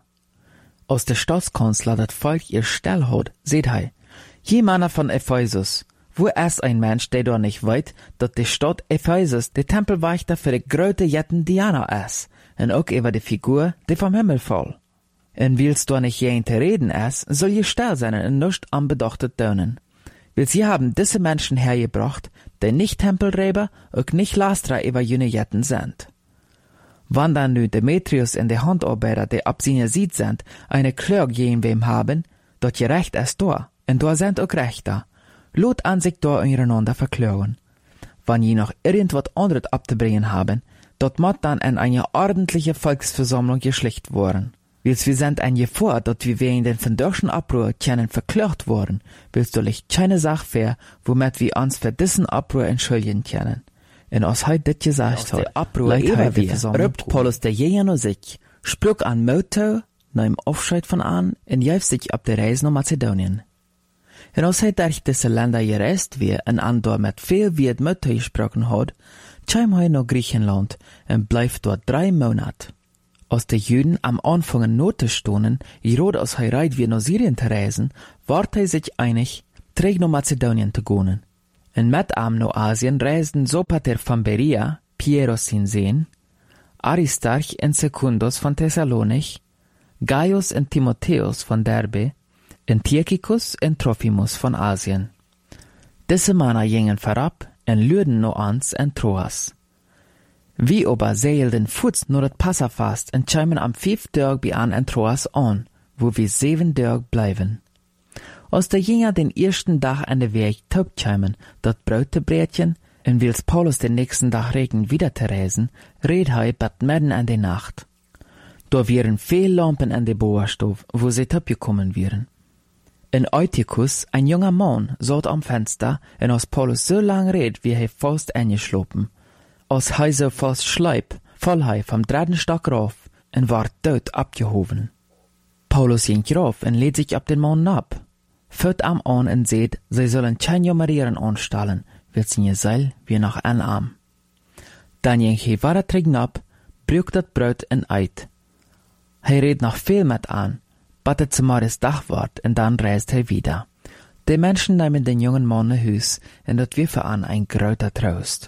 Als der Staatskanzler das Volk ihr still hat, seht er, je Männer von Ephesus, wo ist ein Mensch, der da nicht weiß, dass die Stadt Ephesus der Tempelwächter für die große Jetten Diana ist, und auch über die Figur, die vom Himmel fall. Und willst du nicht jeden zu reden ist, soll je still sein und nicht anbedachtet tönen. Weil sie haben diese Menschen hergebracht, die nicht Tempelräber und nicht Lastra über jene Jetten sind. Wann dann nu Demetrius und die Handarbeiter, die ab seiner Seite sind, eine Klage gegen wem haben, dort je Recht ist da, und da sind auch Rechter. Lot an sich da untereinander verklagen. Wenn je noch irgendwas anderes abzubringen haben, dort muss dann in eine ordentliche Volksversammlung geschlicht worden. Wils wir sind ein Gefahr, dass wir wegen den verdorschen Abruhr können verklagt worden, willst du nicht keine Sache fair, womit wir uns für diesen Abruhr entschuldigen können. Und als heute dit gesagt hat, Abruhr rübt Paulus der Jäger nur sich, sprach an Motto, nahm Aufscheid von an, und jäuf sich ab der Reise nach Mazedonien. Und als durch diese Länder gereist wir und andor mit viel Wirt Motto gesprochen hat, kam er nach Griechenland und bleibt dort 3 Monate. Als die Juden am Anfang Note stonden, gerade als er reit wie nach Syrien zu reisen, ward er sich einig, zurück nach Mazedonien zu gehen. Und mit am nach Asien reisten Sopater von Berea, Pieros sin Sehen, Aristarch und Secundus von Thessalonich, Gaius und Timotheus von Derbe, und Tychicus und Trophimus von Asien. Diese Männer gingen vorab und lüden nach uns in Troas. Wir aber seilten Fuß nur das Passafast und kamen am 5. Tag bei an in Troas an, wo wir 7 Tage bleiben. Als der Jünger den ersten Tag an der Weg taub kamen, dat Brautebrätchen, und wils Paulus den nächsten Tag regen wieder zu reisen, red er bat mitten in der Nacht. Da wären viel Lampen in der Bohrstuf, wo sie taub gekommen wären. In Eutychus, ein junger Mann, saß am Fenster, und als Paulus so lang red, wie er fast eingeschlafen. Als hij so fast schleip, fall hij vom 3. Stock rauf und ward dort abgehoben. Paulus ging rauf und lädt sich ab den Mann ab. Führt am an und seht, sie sollen kein Jummerieren anstellen, wird seine Seil wie nach einem Arm. Dann ging hij weiter trinken ab, brüch dat Brot und eit. Hij redt noch viel mit an, battet zumal das Dach ward und dann reist hij wieder. Die Menschen nehmen den jungen Mann nach Hus und dat wir für an ein großer Trost.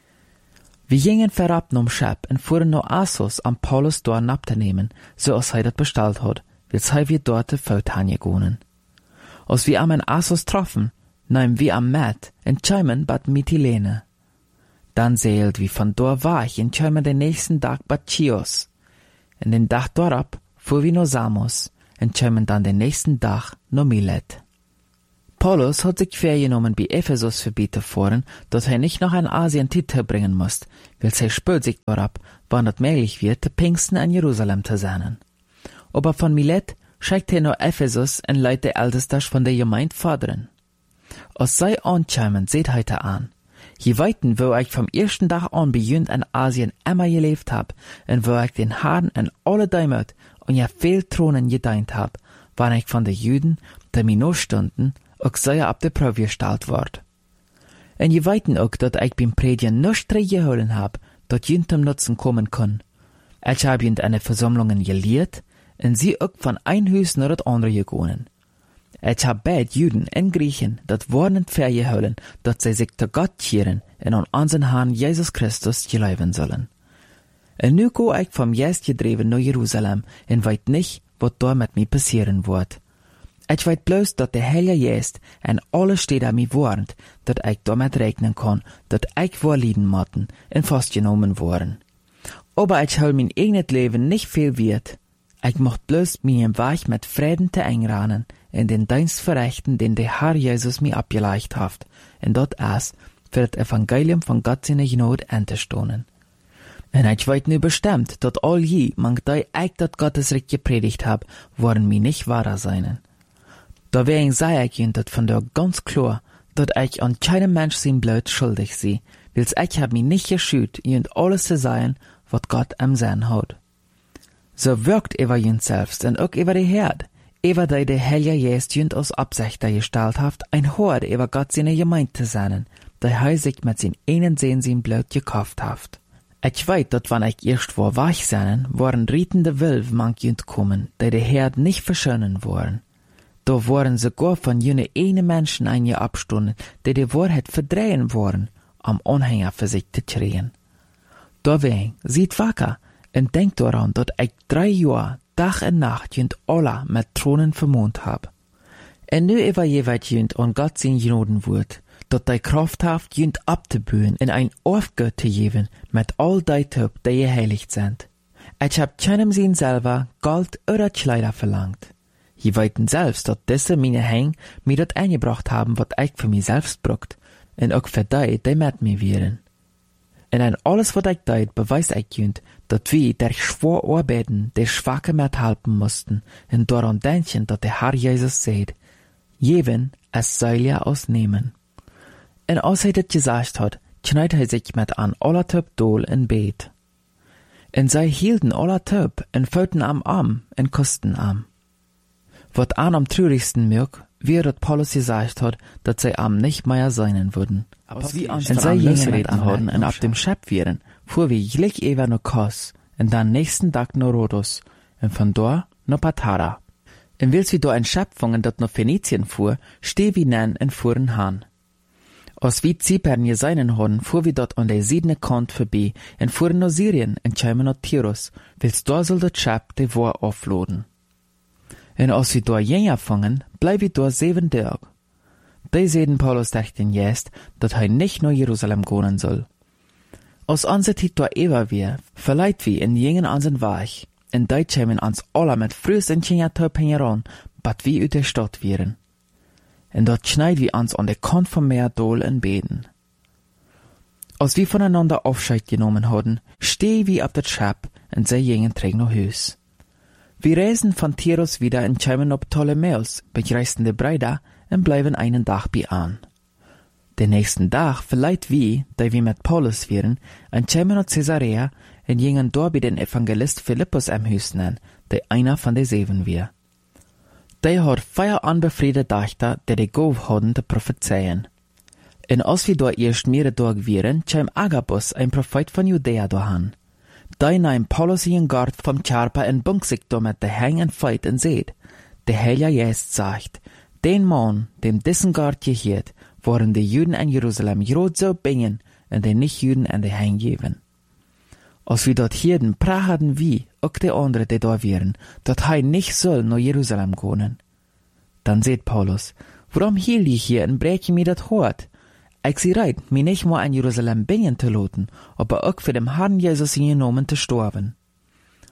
Wir gingen vorab nom Schab und fuhren nach Assos, am Paulus dort abzunehmen, so als er das bestellt hat, wils er wir dort zu Feutanje gehen. Als wir am in Assos trafen, nahmen wir am Met und kämen bad Mytilene. Dann seilt wir von dort weg und kämen den nächsten Tag bad Chios. In den Tag darauf fuhr wir nach Samos und kämen dann den nächsten Tag nach Milet. Paulus hat sich vorgenommen, bei Ephesus vorbeizufahren, dass er nicht noch in Asien Titel bringen muss, weil er spürt sich darauf, wann es möglich wird, zu Pfingsten in Jerusalem zu sein. Aber von Milet schickt er nach Ephesus und leitet die Ältesten von der Gemeinde fordern. Als sie ankommen, seht heute an. Je weiten, wo ich vom ersten Tag an beginnt in Asien immer gelebt hab, und wo ich den Herrn in alle Dämmert und ja viel Thronen gedient hab, wann ich von den Juden, die mir noch stunden, auch sehr ab der Probe gestellt ward. Und je weiten auch, dass ich beim Predigen nicht geholen hab, dat jünt zum Nutzen kommen kann. Ich hab jünt eine Versammlungen gelehrt, und sie auch von ein Haus nach das andere gegangen. Ich hab beid Juden und Griechen dat warnend vergeholen, dat sie sich zu Gott kehren und an unseren Herrn Jesus Christus gelaufen sollen. Und nu go ich vom Geist gedreven nach Jerusalem und weit nicht, was da mit mir passieren wird. Ich weet bloß, dat der Heilige Geist en alle Städte mir warnt, dat ich damit rechnen kann, dat ich vorlieben motten und festgenommen worden. Aber ich hol mein eigenes Leben nicht viel wert. Ich mocht bloß meinen Weg mit Frieden te einrahmen in den Dienst verrichten, den der Herr Jesus mir abgeleicht hat, und dort ist, für das Evangelium von Gott seine Gnade anzustoßen. Und ich weet nu bestimmt, dat all je, man die ich dat Gottes Recht gepredigt hab, worden mir nicht wahrer seinen. Da wegen sei ich dat von der ganz klar, dat ich an keinem Mensch sein Blut schuldig sei, wils ich hab mich nicht geschüt, jünd alles zu sein, wat Gott am Sein hat. So wirkt über jünd selbst und auch über die Herd, über die der Heilige Geist jünd aus Absichter gestellt haft, ein Hort über Gott seine Gemeinde zu sein, der er sich mit sein einen Sehen sein Blut gekauft haft. Ich weet, dat wann ich erst vor wach sein, waren rietende Wölf manch jünd kommen, die der Herd nicht verschönen wollen. Da waren sogar von jene eine Menschen einige abstunden, die Wahrheit verdrehen wollen, am Anhänger für sich zu kriegen. Deswegen, seid wacker und denkt daran, dass ich 3 Jahre, Tag und Nacht jünd alle mit Thronen vermont hab. Und nu über jeweils jünd an Gott sein Gnoden wird, dat die Kraft haft jünd abzubühen in ein Aufgott zu geben mit all die Töp, die geheiligt sind. Ich hab keinem sein selber Gold oder Kleider verlangt. Je weiten selbst, dat diese meine Häng mir dat eingebracht haben, wat ich für mich selbst brucht, und auch für die mit mir wären. Und an alles, wat ich deit, beweist ich jünd, dat wir der schwor arbeiten, der Schwache mit helfen mussten, und daran denken, dat der Herr Jesus sagt, jeden es soll ja ausnehmen. Und als er das gesagt hat, kneit er sich mit an aller Töp Dol in Bet. Und sie hielten aller Töp und füllten am Arm und küssten am. Wat an am traurigsten mög, wie dat Paulus gesagt hat, dat sie am nicht mehr sein würden. Und sie jingen reden hadden und ab dem Schäpp wären, fuhr wie gleich ewer no Kos, und dann nächsten Tag no Rhodos, und von dort no Patara. Und wils wie do ein Schäpp fangen, dat no Phönizien fuhr, steh wie nen und fuhren han. Als wie Zypern geseinen hadden, fuhr wie dort an der siedene Kant vorbei, und fuhren no Syrien und kämen no Tyrus, wils da soll dat Schäpp de War aufladen. Und als wir da jänger fangen, bleib wir da 7 Tage. Die sehen Paulus durch den Geist, dat er nicht nur Jerusalem gehen soll. Als unser Zeit da ewer wir, verleiht wir in jenen unseren Weg, und die kämen uns alle mit frühs in Chinatop heran, bat wir ut der Stadt wären. Und dort schneid wir uns an der Kant vom Meer Dol und beten. Als wir voneinander Aufscheid genommen hadden, steh wir ab das Schab, und sie jenen trägen noch Hüs. Wir reisen von Tyrus wieder und kämen auf Ptolemäus, begreisten die Breida und bleiben einen Tag bei an. Den nächsten Tag verleiht wir, da wir mit Paulus wären, und kämen auf Caesarea und gingen dort bei den Evangelist Philippus am Hüs nennen, der einer von den 7 wir. Der hat 4 unbefriedete Dächter, die Gauf hadden zu prophezeien. Und als wir dort erst mehrere Tage wären, käm Agabus, ein Prophet von Judäa, dahan. Da nahm Paulus ihren Gard vom Körper und bunk sich damit der Hang und Feit und seht. Der Heilige Geist sagt, den Mann, dem dessen Gard gehört, waren die Juden in Jerusalem grad so bingen und die Nicht-Juden an der Hang geben. Als wir dort hierden, prachten wie, auch die anderen, die da wären, dat er nicht soll nach Jerusalem gehen. Dann seht Paulus, warum hielt ich hier und breche mir dat Hort? Ich sie reit, mir nicht mal in Jerusalem bingen zu loten, aber auch für den Herrn Jesus genommen zu sterben.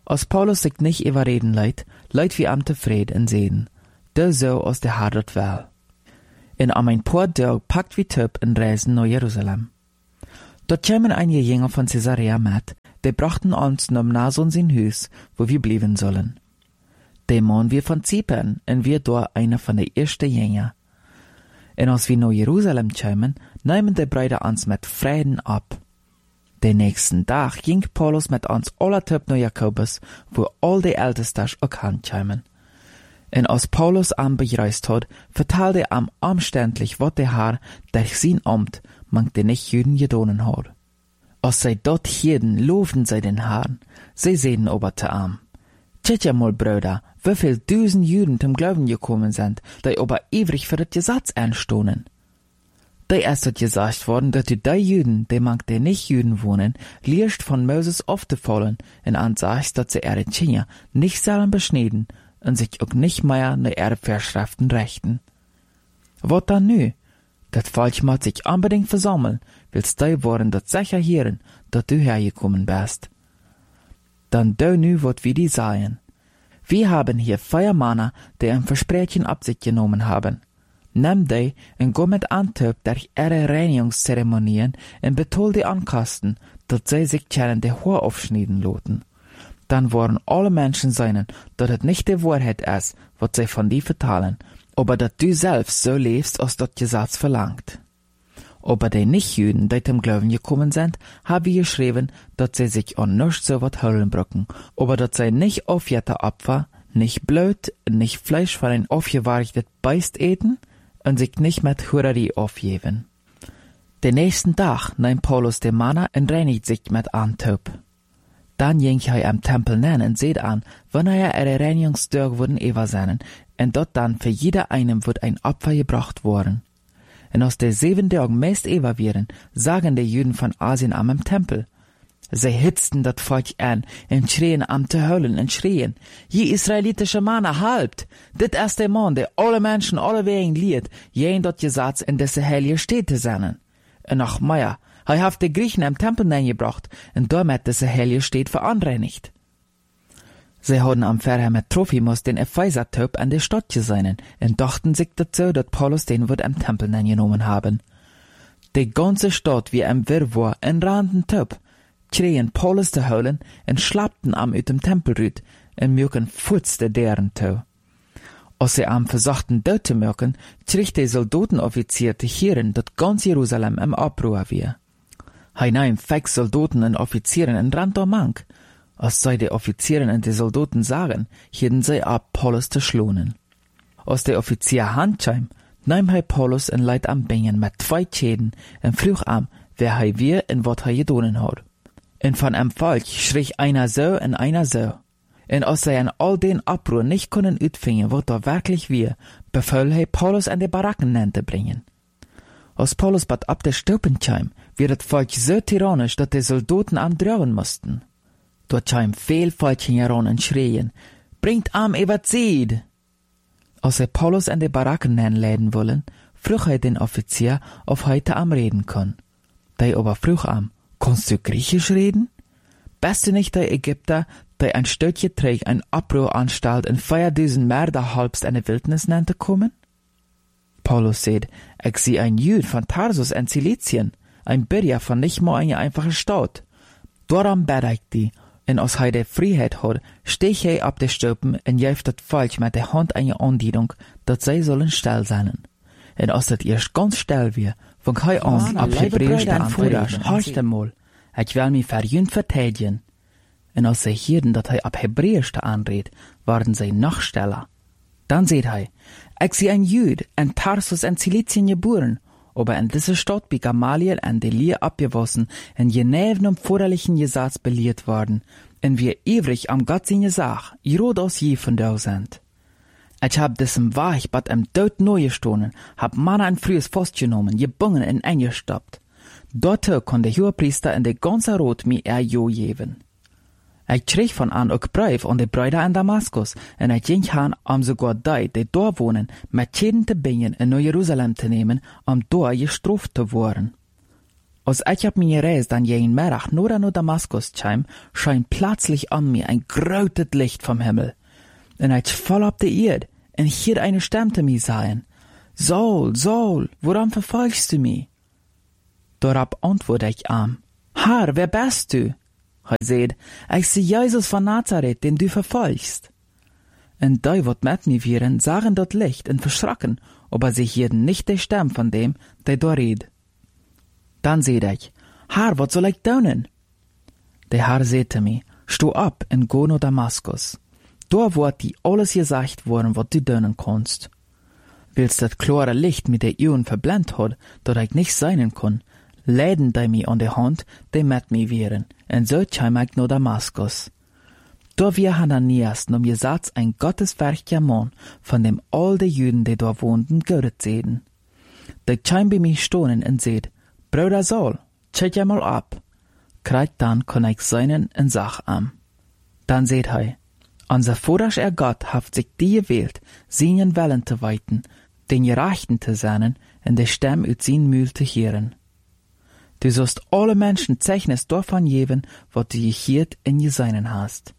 Als Paulus sich nicht überreden leidt wie am tevreden en zeden, de zo als de haar dat wel. En am ein paar Tag packt wie Töp en reisen nach Jerusalem. Dort kämen einige Jünger von Caesarea mit, die brachten uns nach Mnason sein Haus, wo wir blieben sollen. Der Mann wir von Zypern, und wir dort einer von den ersten Jünger. Und als wir nach Jerusalem kämen, nehmen die Brüder uns mit Frieden ab. Den nächsten Tag ging Paulus mit uns aller Töp nach Jakobus, wo all die Ältesten auch kämen. Und als Paulus bereist hat, verteilte er umständlich, was der Herr durch sein Amt manch den Nicht-Juden gedonen hat. Als sie dort hielten, lobten sie den Herrn. Sie sehen aber zu Tschet ja mal, Brüder, wie viel 1000 Juden zum Glauben gekommen sind, die aber ewig für das Gesetz anstohnen. Da ist dort gesagt worden, dass die Juden, die manch den Nicht-Juden wohnen, liest von Moses aufzufallen und ansagt, dass sie ihre Kinder nicht sollen beschneiden und sich auch nicht mehr nach ihre Vorschriften richten. Was dann nu? Das Volk muss sich unbedingt versammeln, willst du wollen das sicher hören, dass du hergekommen bist. Dann du nu, wat wir die sagen. Wir haben hier 4 Männer, die ein Versprechen ab sich genommen haben. Nimm die und go mit Antwerp durch ihre Reinigungszeremonien und betul die Ankasten, dass sie sich können die Haar aufschneiden loten. Dann wollen alle Menschen sein, dass es nicht die Wahrheit ist, was sie von dir vertalen, aber dass du selbst so lebst, als das Gesetz verlangt. Aber die Nicht-Juden, die zum Glauben gekommen sind, haben wir geschrieben, dass sie sich an nichts so was holen brücken, aber dass sie nicht aufjährte Opfer, nicht Blut, nicht Fleisch von ein aufgewarchtes Beist eten und sich nicht mit Hurerie aufgeben. Den nächsten Tag nimmt Paulus den Manna und reinigt sich mit Antwerp. Dann ging er am Tempel nähen und seht an, wann er ihre Reinigungstag wurden ewa seinen, und dort dann für jeder einem wird ein Opfer gebracht worden. Und aus der 7 Tagen meist ewa wären, sagen die Juden von Asien am Tempel. Sie hitzten das Volk an und schrien am zu heulen und schrien, je israelitische Männer, halbt! Dit ist der Mann, der alle Menschen alle wegen liet, jen dort Gesetz in diese heilige Städte seinen. Und noch mehr, er hat die Griechen am Tempel hineingebracht und damit diese heilige Städte veranreinigt. Sie hadden am Verher mit Trophimus den Epheser-Typ an der Stadt gesehen und dachten sich dazu, dass Paulus den wird am Tempel genommen haben. Die ganze Stadt wie ein Wirrwarr in randen Typ, schrien Paulus zu holen und schlappten am ut dem Tempel rüt und mögen futzte deren zu. Als sie am versuchten dort zu mögen, schrieg der Soldatenoffizier zu hören, dass ganz Jerusalem im Abruhr war. Hij nahm 5 Soldaten und Offizieren und rannte mank. Als sie die Offizieren und die Soldaten sagen, hielten sie ab, Paulus zu schlonen. Als der Offizier handscham, nahm er Paulus und leid am Bingen mit 2 Schäden und frug am, wer er wir und wat er gedonen hat. Und von einem Volk schrie einer so und einer so. Und als sie an all den Abruhr nicht können utfingen, was da wirklich wir, befahl er Paulus an die Baracken zu bringen. Als Paulus bad ab der Stupen kam, wird das Volk so tyrannisch, dass die Soldaten am drohen mussten. Dort kam viel Volk heran und schrien, bringt am Evazied! Als er Paulus an die Baracken leiden wollen, frug er den Offizier, ob heute am reden kann. Der aber frug am, kannst du Griechisch reden? Bist du nicht der Ägypter, der ein Stöckchen trägt, ein Abruhr anstalt und 4000 Mörder halbst in die Wildnis nannte kommen? Paulus sagt, ich sehe ein Jüd von Tarsus in Cilizien, ein Bürger von nicht mal einer einfachen Stadt. Darum bete ich die, und als er die Freiheit hat, steh er ab der Stupen und jäft das Volk mit der Hand eine Andienung, dass sie sollen still sein. Und als das erst ganz still wird, fang er an, ab Hebräisch zu antworten. Horcht einmal, ich will mich für Jünd verteidigen. Und als sie hörten, dass er ab Hebräisch anredet, waren sie noch stiller. Dann sagt er, ich sehe ein Jüd, in Tarsus in Cilizien geboren, aber in dieser Stadt bei Gamaliel an die Lehre abgewassen und geneven um vorderlichen Gesetz belehrt worden, und wir ewig am Gott seine Sache, rot aus je von da sind. Ich hab diesem Weich bad im Tod neu gestohlen, hab Manna ein frühes Fass genommen, gebungen und eingestoppt. Dort kon der Hohepriester in der ganze Rot mir jo geben. Ich schrieg von an auch Brief an die Brüder in Damaskus, und ich ging han, sogar die dort wohnen, mit Schäden zu bringen in Jerusalem zu nehmen, dort gestraft zu werden. Als ich op meine Reis dann jeden Mittag nur an Damaskus kam, scheint plötzlich an mir ein großes Licht vom Himmel. Und ich voll op de Erde, und hier eine Stimme zu mir sagen, Saul, Saul, warum verfolgst du mich? Darauf antworte ich ihm, Herr, wer bist du? Er sagt, ich sei Jesus von Nazareth, den du verfolgst. Und die, wat mit mir wären, sahen dort Licht und verschrocken, aber sie hörten nicht die Stimme von dem, der da redet. Dann seht ich, Herr, wat soll ich tun? Der Herr sagte mir, steh ab und go nach Damaskus. Da wird dir alles gesagt worden, wat du tun kannst. Willst das klare Licht mit der Augen verblendet hat, dat ich nicht sein kann, leiden die mir an der Hand, die mit mir wären, und so kam ich nach Damaskus. Da wir Hananias nom gesagt ein gottesfürchtiger Mann, von dem all die Juden, die da wohnten, gehört sehen. Der kam bei mir stehen und sagt, Bruder Saul, check ja mal ab. Kreit dann kann ich seinen und sag am. Dann seht er, unser Vater Gott hat sich die gewählt, seinen Willen zu weiten, den Gerechten zu sein und die Stimme aus seinem Mühl zu hören. Du sollst alle Menschen Zeichnis davon geben, was du gehört in Jeseinen hast.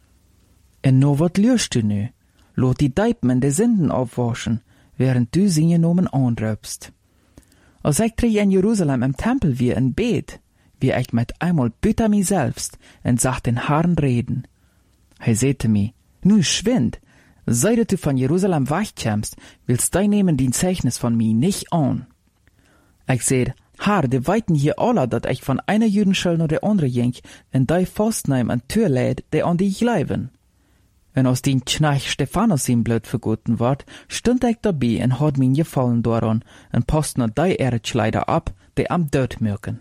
Und no wat lürst du nu? Lot die Deipen de Sünden aufwaschen, während du seine Nomen anröpst. Als ich in Jerusalem im Tempel wie in Bet, wie ich mit einmal büter mi selbst und sag den Herrn reden. Er sagte mir, nu schwind, seit du von Jerusalem wegkommst, willst du nehmen den Zeichnis von mir nicht an. Ich seh, Herr, die weiten hier alle, dat ich von einer Judenschule nach der andere ging, und die festnehmen an Tür lädt, die an die glauben. Wenn aus den Knecht Stephanus ihm blöd vergoten ward, stund ich dabei und hat mir gefallen daran und passt noch die Erzschleider ab, die am Död mögen.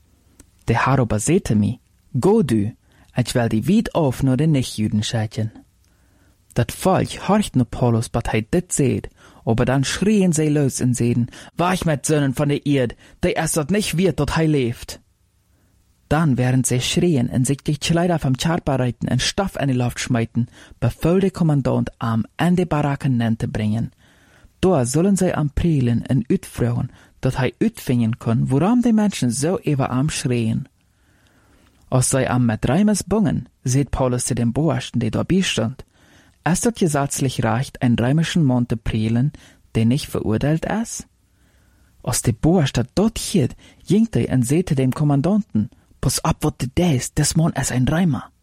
Der Herr aber sagte mir, go du, ich will die weit auf nur den Nichtjuden schätzen. Dat Volk horcht nur Paulus, bat er dit seht, aber dann schrien sie los und sehen, wach mit Sönnen von der Erde, die erst dort nicht wird, dort er lebt. Dann, während sie schrien und sich die Kleider vom Charpa reiten und Stoff in die Luft schmeiten, befahl der Kommandant am in die Baracken zu bringen. Da sollen sie am Prielen und utfragen, dat er utfingen kann, warum die Menschen so über am schrien. Als sie am mit Reimes bungen, seht Paulus zu dem Burschen, der dabei stand, ist das gesetzlich recht, einen römischen Mann zu prielen, der nicht verurteilt ist? Als der Bursch dat dort hielt, ging er und sagte dem Kommandanten, pass ab, wat du denkst, das Mann ist ein Reimer.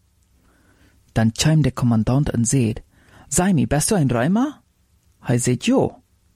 Dann kam der Kommandant und sagt, sei mi, bist du ein Reimer? Er sagt, jo.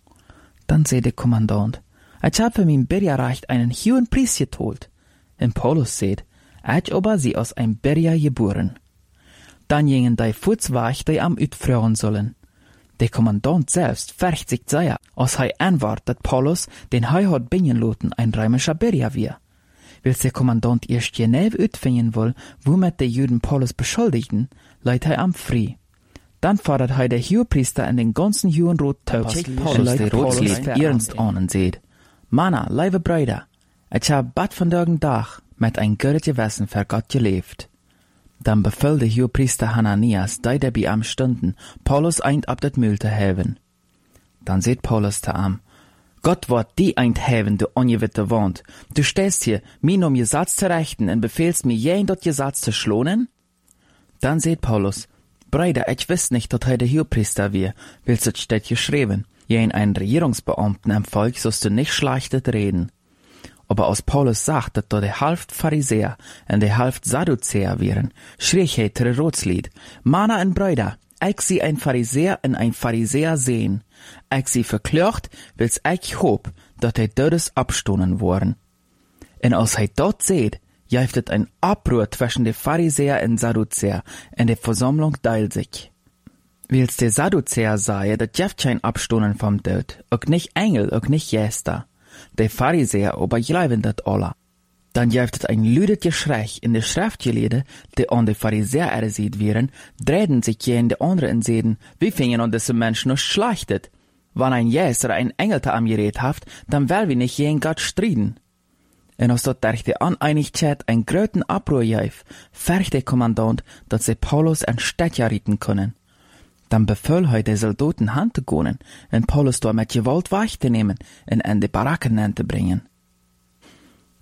Dann sagt der Kommandant, ich hab für mein Bergerrecht einen hohen Preis geteilt. Und Paulus sagt, ich aber sie aus einem Berger geboren. Dann gingen die Fußwach, die am utfragen sollen. Der Kommandant selbst färcht sich sehr, als er anwart, dass Paulus, den er hat bringen lassen, ein römischer Berger war. Weil der Kommandant erst genau utfinden will, womit die Juden Paulus beschuldigten, leiht er am frei. Dann fordert er der Hohepriester in den ganzen Judenrat taub, Paulus der Rotslied ernst an und sagt, Manna, liebe Brüder, ich hab bad von dagen Tag mit ein gutes Gewissen für Gott gelebt. Dann befahl der Hohepriester Hananias, die dabei am stunden, Paulus eint ab das Mühl zu haben. Dann sagt Paulus zu ihm, Gott wird die eint haben, du ungewitte Wand. Du stehst hier, mir um Gesetz zu rechten und befehlst mir jeden dort Gesetz zu schlonen? Dann sagt Paulus, Brüder, ich wiss nicht, dass er der Hohepriester wir, willst du steht geschrieben, jeden einen Regierungsbeamten im Volk sollst du nicht schlechtet reden. Aber als Paulus sagt, dass da der Hälft Pharisäer und der Hälft Sadduzäer wären, schrie er zu Rotslied, Männer und Brüder, ich sie ein Pharisäer und ein Pharisäer sehen. Ich sie verklagt, wils ich hoop, dass er Todes abstoßen worden. Und als er dort seht, jäftet ein Abruhr zwischen der Pharisäer und Sadduzäer, und die Versammlung teilt sich. Wils der Sadduzäer sei, dass jäft kein Abstoßen vom Tod, auch nicht Engel, auch nicht Geister. Der Pharisäer aber glauben dat alle. Dann jäftet ein lüdet Geschrei in der Schriftgelehde, die an die Pharisäer ersieht wären, drehen sich je in die anderen und sehen, wie fingen an diese Menschen noch schlechtet. Wenn ein Jes oder ein Engel am Gerät haft, dann will wir nicht gegen Gott striden. Und als dort durch die Uneinigkeit ein gröten Abruhr jäf, färcht der Kommandant, dass sie Paulus ein Städtjahr rieten können. Dann befahl er der Soldaten Hand zu gehen und Paulus dort mit Gewalt wegzunehmen und in die Baracken zu bringen.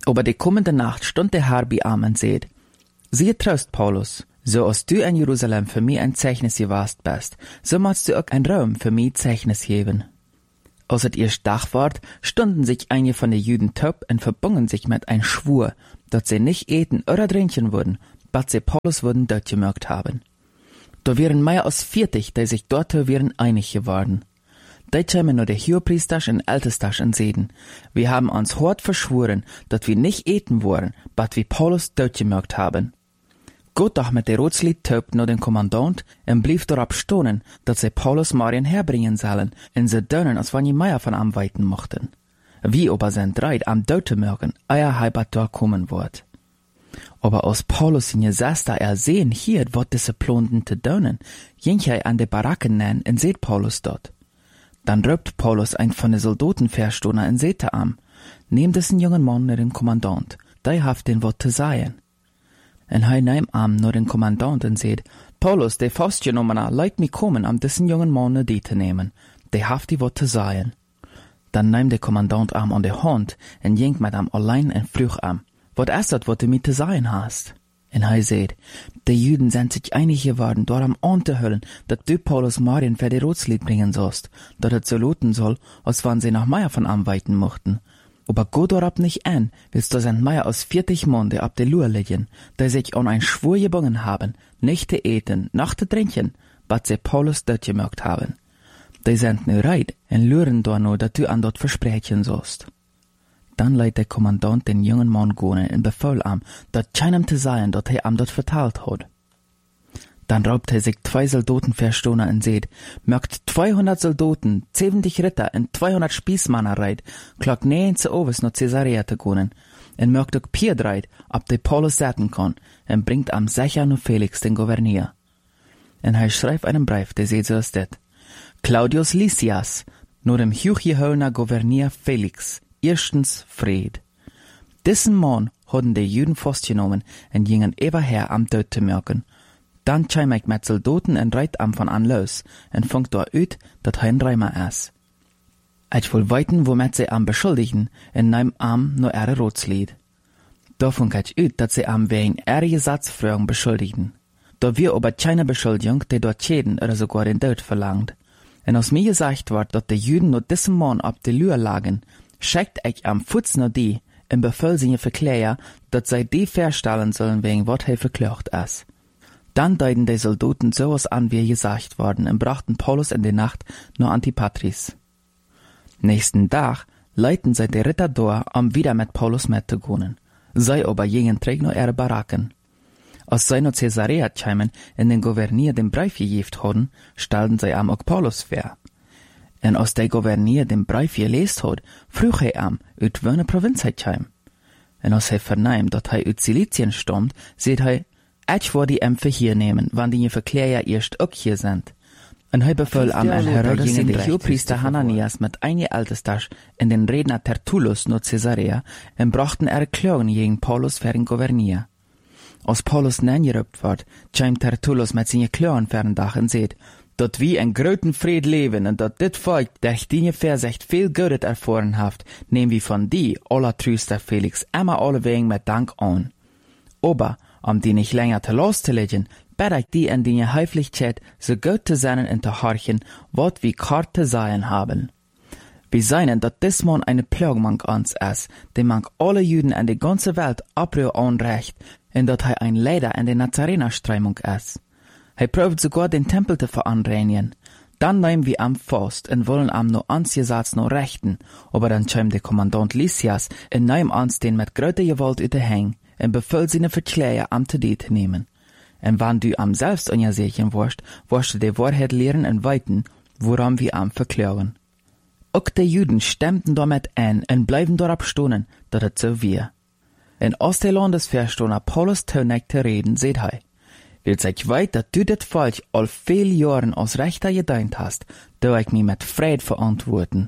Aber die kommende Nacht stund der Herr bei ihm und seht, siehe Trost, Paulus, so als du in Jerusalem für mich ein Zeichnis gewast bist, so musst du auch ein Raum für mich Zeichnis geben. Als es erst Tag ward, stunden sich einige von den Juden taub und verbungen sich mit ein Schwur, dass sie nicht eten oder trinken würden, bis sie Paulus würden dort gemerkt haben. Da wären mehr als 40, die sich dort wären einig geworden. Da kämen nur der Hohepriester und Ältester und seden, wir haben uns hart verschworen, dass wir nicht eten wollen, bis wir Paulus dort gemerkt haben. Gott doch mit der Rotslied taub nur den Kommandant und blieb darauf stonen, dass sie Paulus Marien herbringen sollen, und sie dönen, als wenn die Meier von am weiten mochten. Wie aber sind reit am Döte mögen, eier Heibat dort kommen wird. Aber als Paulus in Gesesta sehen hier, wat diese Plonden te dönen, ging er an de Baracken nennen und seht Paulus dort. Dann röpt Paulus ein von den Soldaten verstohner und seht am, nehmt diesen jungen Mann nur den Kommandant, der haft den Wort zu sagen. En hij neemt am nur den Kommandant und seht, Paulus, der fastgenommener, leit mich kommen, am diesen jungen Mann die zu nehmen, der haft die Wort zu sagen. Dann nehmt der Kommandant am an der Hand und ging mit am allein und früh am, wat ist das, wat du mit zu sagen hast? En hij seht, die Juden sind sich einig geworden, dort am anzuhüllen, dass du Paulus Marien für die Rotslied bringen sollst, dass es so luten soll, als wenn sie nach Meier von am weiten mochten. Aber Gott dorab nicht an, willst du sind Meier aus 40 Mann, die ab der Lur liegen, die sich an ein Schwur gebungen haben, nicht zu eten, noch zu trinken, was sie Paulus dort gemerkt haben. Die sind nu reit, und luren da nur, dass du an dort versprechen sollst. Dann leiht der Kommandant den jungen Mann gehen und befahl ihm, dort keinem zu sagen, dass er ihm dort verteilt hat. Dann raubt er sich 2 Soldaten verstohner und seht, merkt 200 Soldaten, 70 Ritter und 200 Spießmänner reit, klagt nähen zu Oves nach Caesarea zu gehen, und merkt auch Pier reit, ob der Paulus setzen kann, und bringt am sicher nur Felix den Gouverneur. Und er schreibt einen Brief, der seht so ist das. Claudius Lysias, nur dem hochgeholner Gouverneur Felix, erstens Fried. Diesen Mann hatten die Juden festgenommen und gingen eberher am Tod zu merken. Dann kam ich mit Soldaten und reit am von an los und funkt da ut, dat ein Reimer ist. Ich will weiten, womit sie am beschuldigen, und nehm am nur ihre Rotslied. Da funk ich ut, dat sie am wegen ihre Gesatzfragen beschuldigen. Da wir aber keine Beschuldigung, die dort schäden oder sogar den Tod verlangt. Und aus mir gesagt wird, dass die Juden nur diesen Mann ab der Lür lagen, schickt ich am Fuß nur die, und befahl sie verklären, dass sie die verstellen sollen, wegen was er verklagt ist. Dann deuten die Soldaten sowas an, wie gesagt worden, und brachten Paulus in die Nacht nur Antipatris. Nächsten Tag leiten sie die Ritter da, um wieder mit Paulus mitzugehen. Sie aber gingen träg nur ihre Baracken. Als sie noch Caesarea kämen und den Gouverneur den Brief gegeben hatten, stellten sie am auch Paulus vor. Und als der Gouverneur den Brief gelesen hat, frug er am, ut welche Provinz er käm. Und als er vernahm, dass er ut Silizien stammt, seht er, ich würde die Ämpfe hier nehmen, wann die Verklärer erst auch hier sind. Und er befahl am ein Herr gegen den Hohepriester Hananias mit einigen Ältestern in den Redner Tertullus nach Caesarea und brachten Klagen gegen Paulus für den Gouverneur. Als Paulus nengerübt wird, kam Tertullus mit seinen Klagen für den Dach und seht, dat wir in großen Fried leben und dat dit Volk, der die Versicht viel Gutes erfahren haft, nehmen wir von die, aller Tröster Felix, immer alle wegen mit Dank an. Aber, die nicht länger zu loszulegen, bitte ich die in die Höflichkeit so gut zu sein und zu horchen, wat wir kart zu sein haben. Wir seien, dass dies Mann eine Plagmann ans ist, die man alle Juden in der ganzen Welt abrühr anrecht, und dass er ein Leiter in der Nazarener-Streimung ist. Er probt sogar den Tempel zu veranreinigen. Dann nehmen wir am fast und wollen am nur ansgesetzt noch rechten, aber dann kam der Kommandant Lysias und nahm uns den mit größter Gewalt überhängen und befahl seine Verkläger am zu nehmen. Und wenn du am selbst unsicher warst, wirst du die Wahrheit lehren und weiten, woran wir am verklagen. Auch die Juden stemmten damit ein und bleiben darauf stonen, dass es so wir. In der Landesverstoner Paulus Tönig zu reden, seht er, will sich weit, dass du das Volk all viel Jahren aus Rechter gedient hast, da ich mich mit Fried verantworten.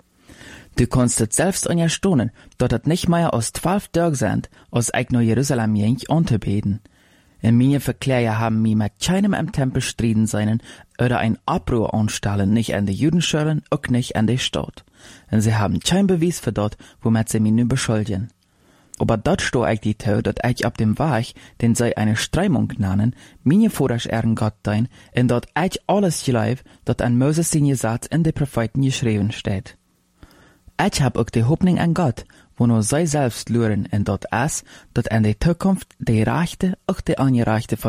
Du kannst es selbst stonen, dass es nicht mehr aus 12 Tagen sind, als ich nach Jerusalem ging, anzubeten. In meine Verkläger haben mich mit keinem im Tempel striden seinen oder ein Abruhr anstellen, nicht an die Judenschulen, auch nicht an die Stadt. Und sie haben kein Beweis für dort, womit sie mich nun beschuldigen. Aber dort sto ich die toe, dat ich ab dem Weg, den sie eine Strömung nennen, meine Vorers ehren Gott dein, en dat ich alles geleib, dat an Moses sin Gesetz in de Propheten geschrieben steht. Ich hab auch die Hoffnung an Gott, wo nur sie selbst luren, en dat es, dat in der Zukunft die Rechte, auch die Angerechte von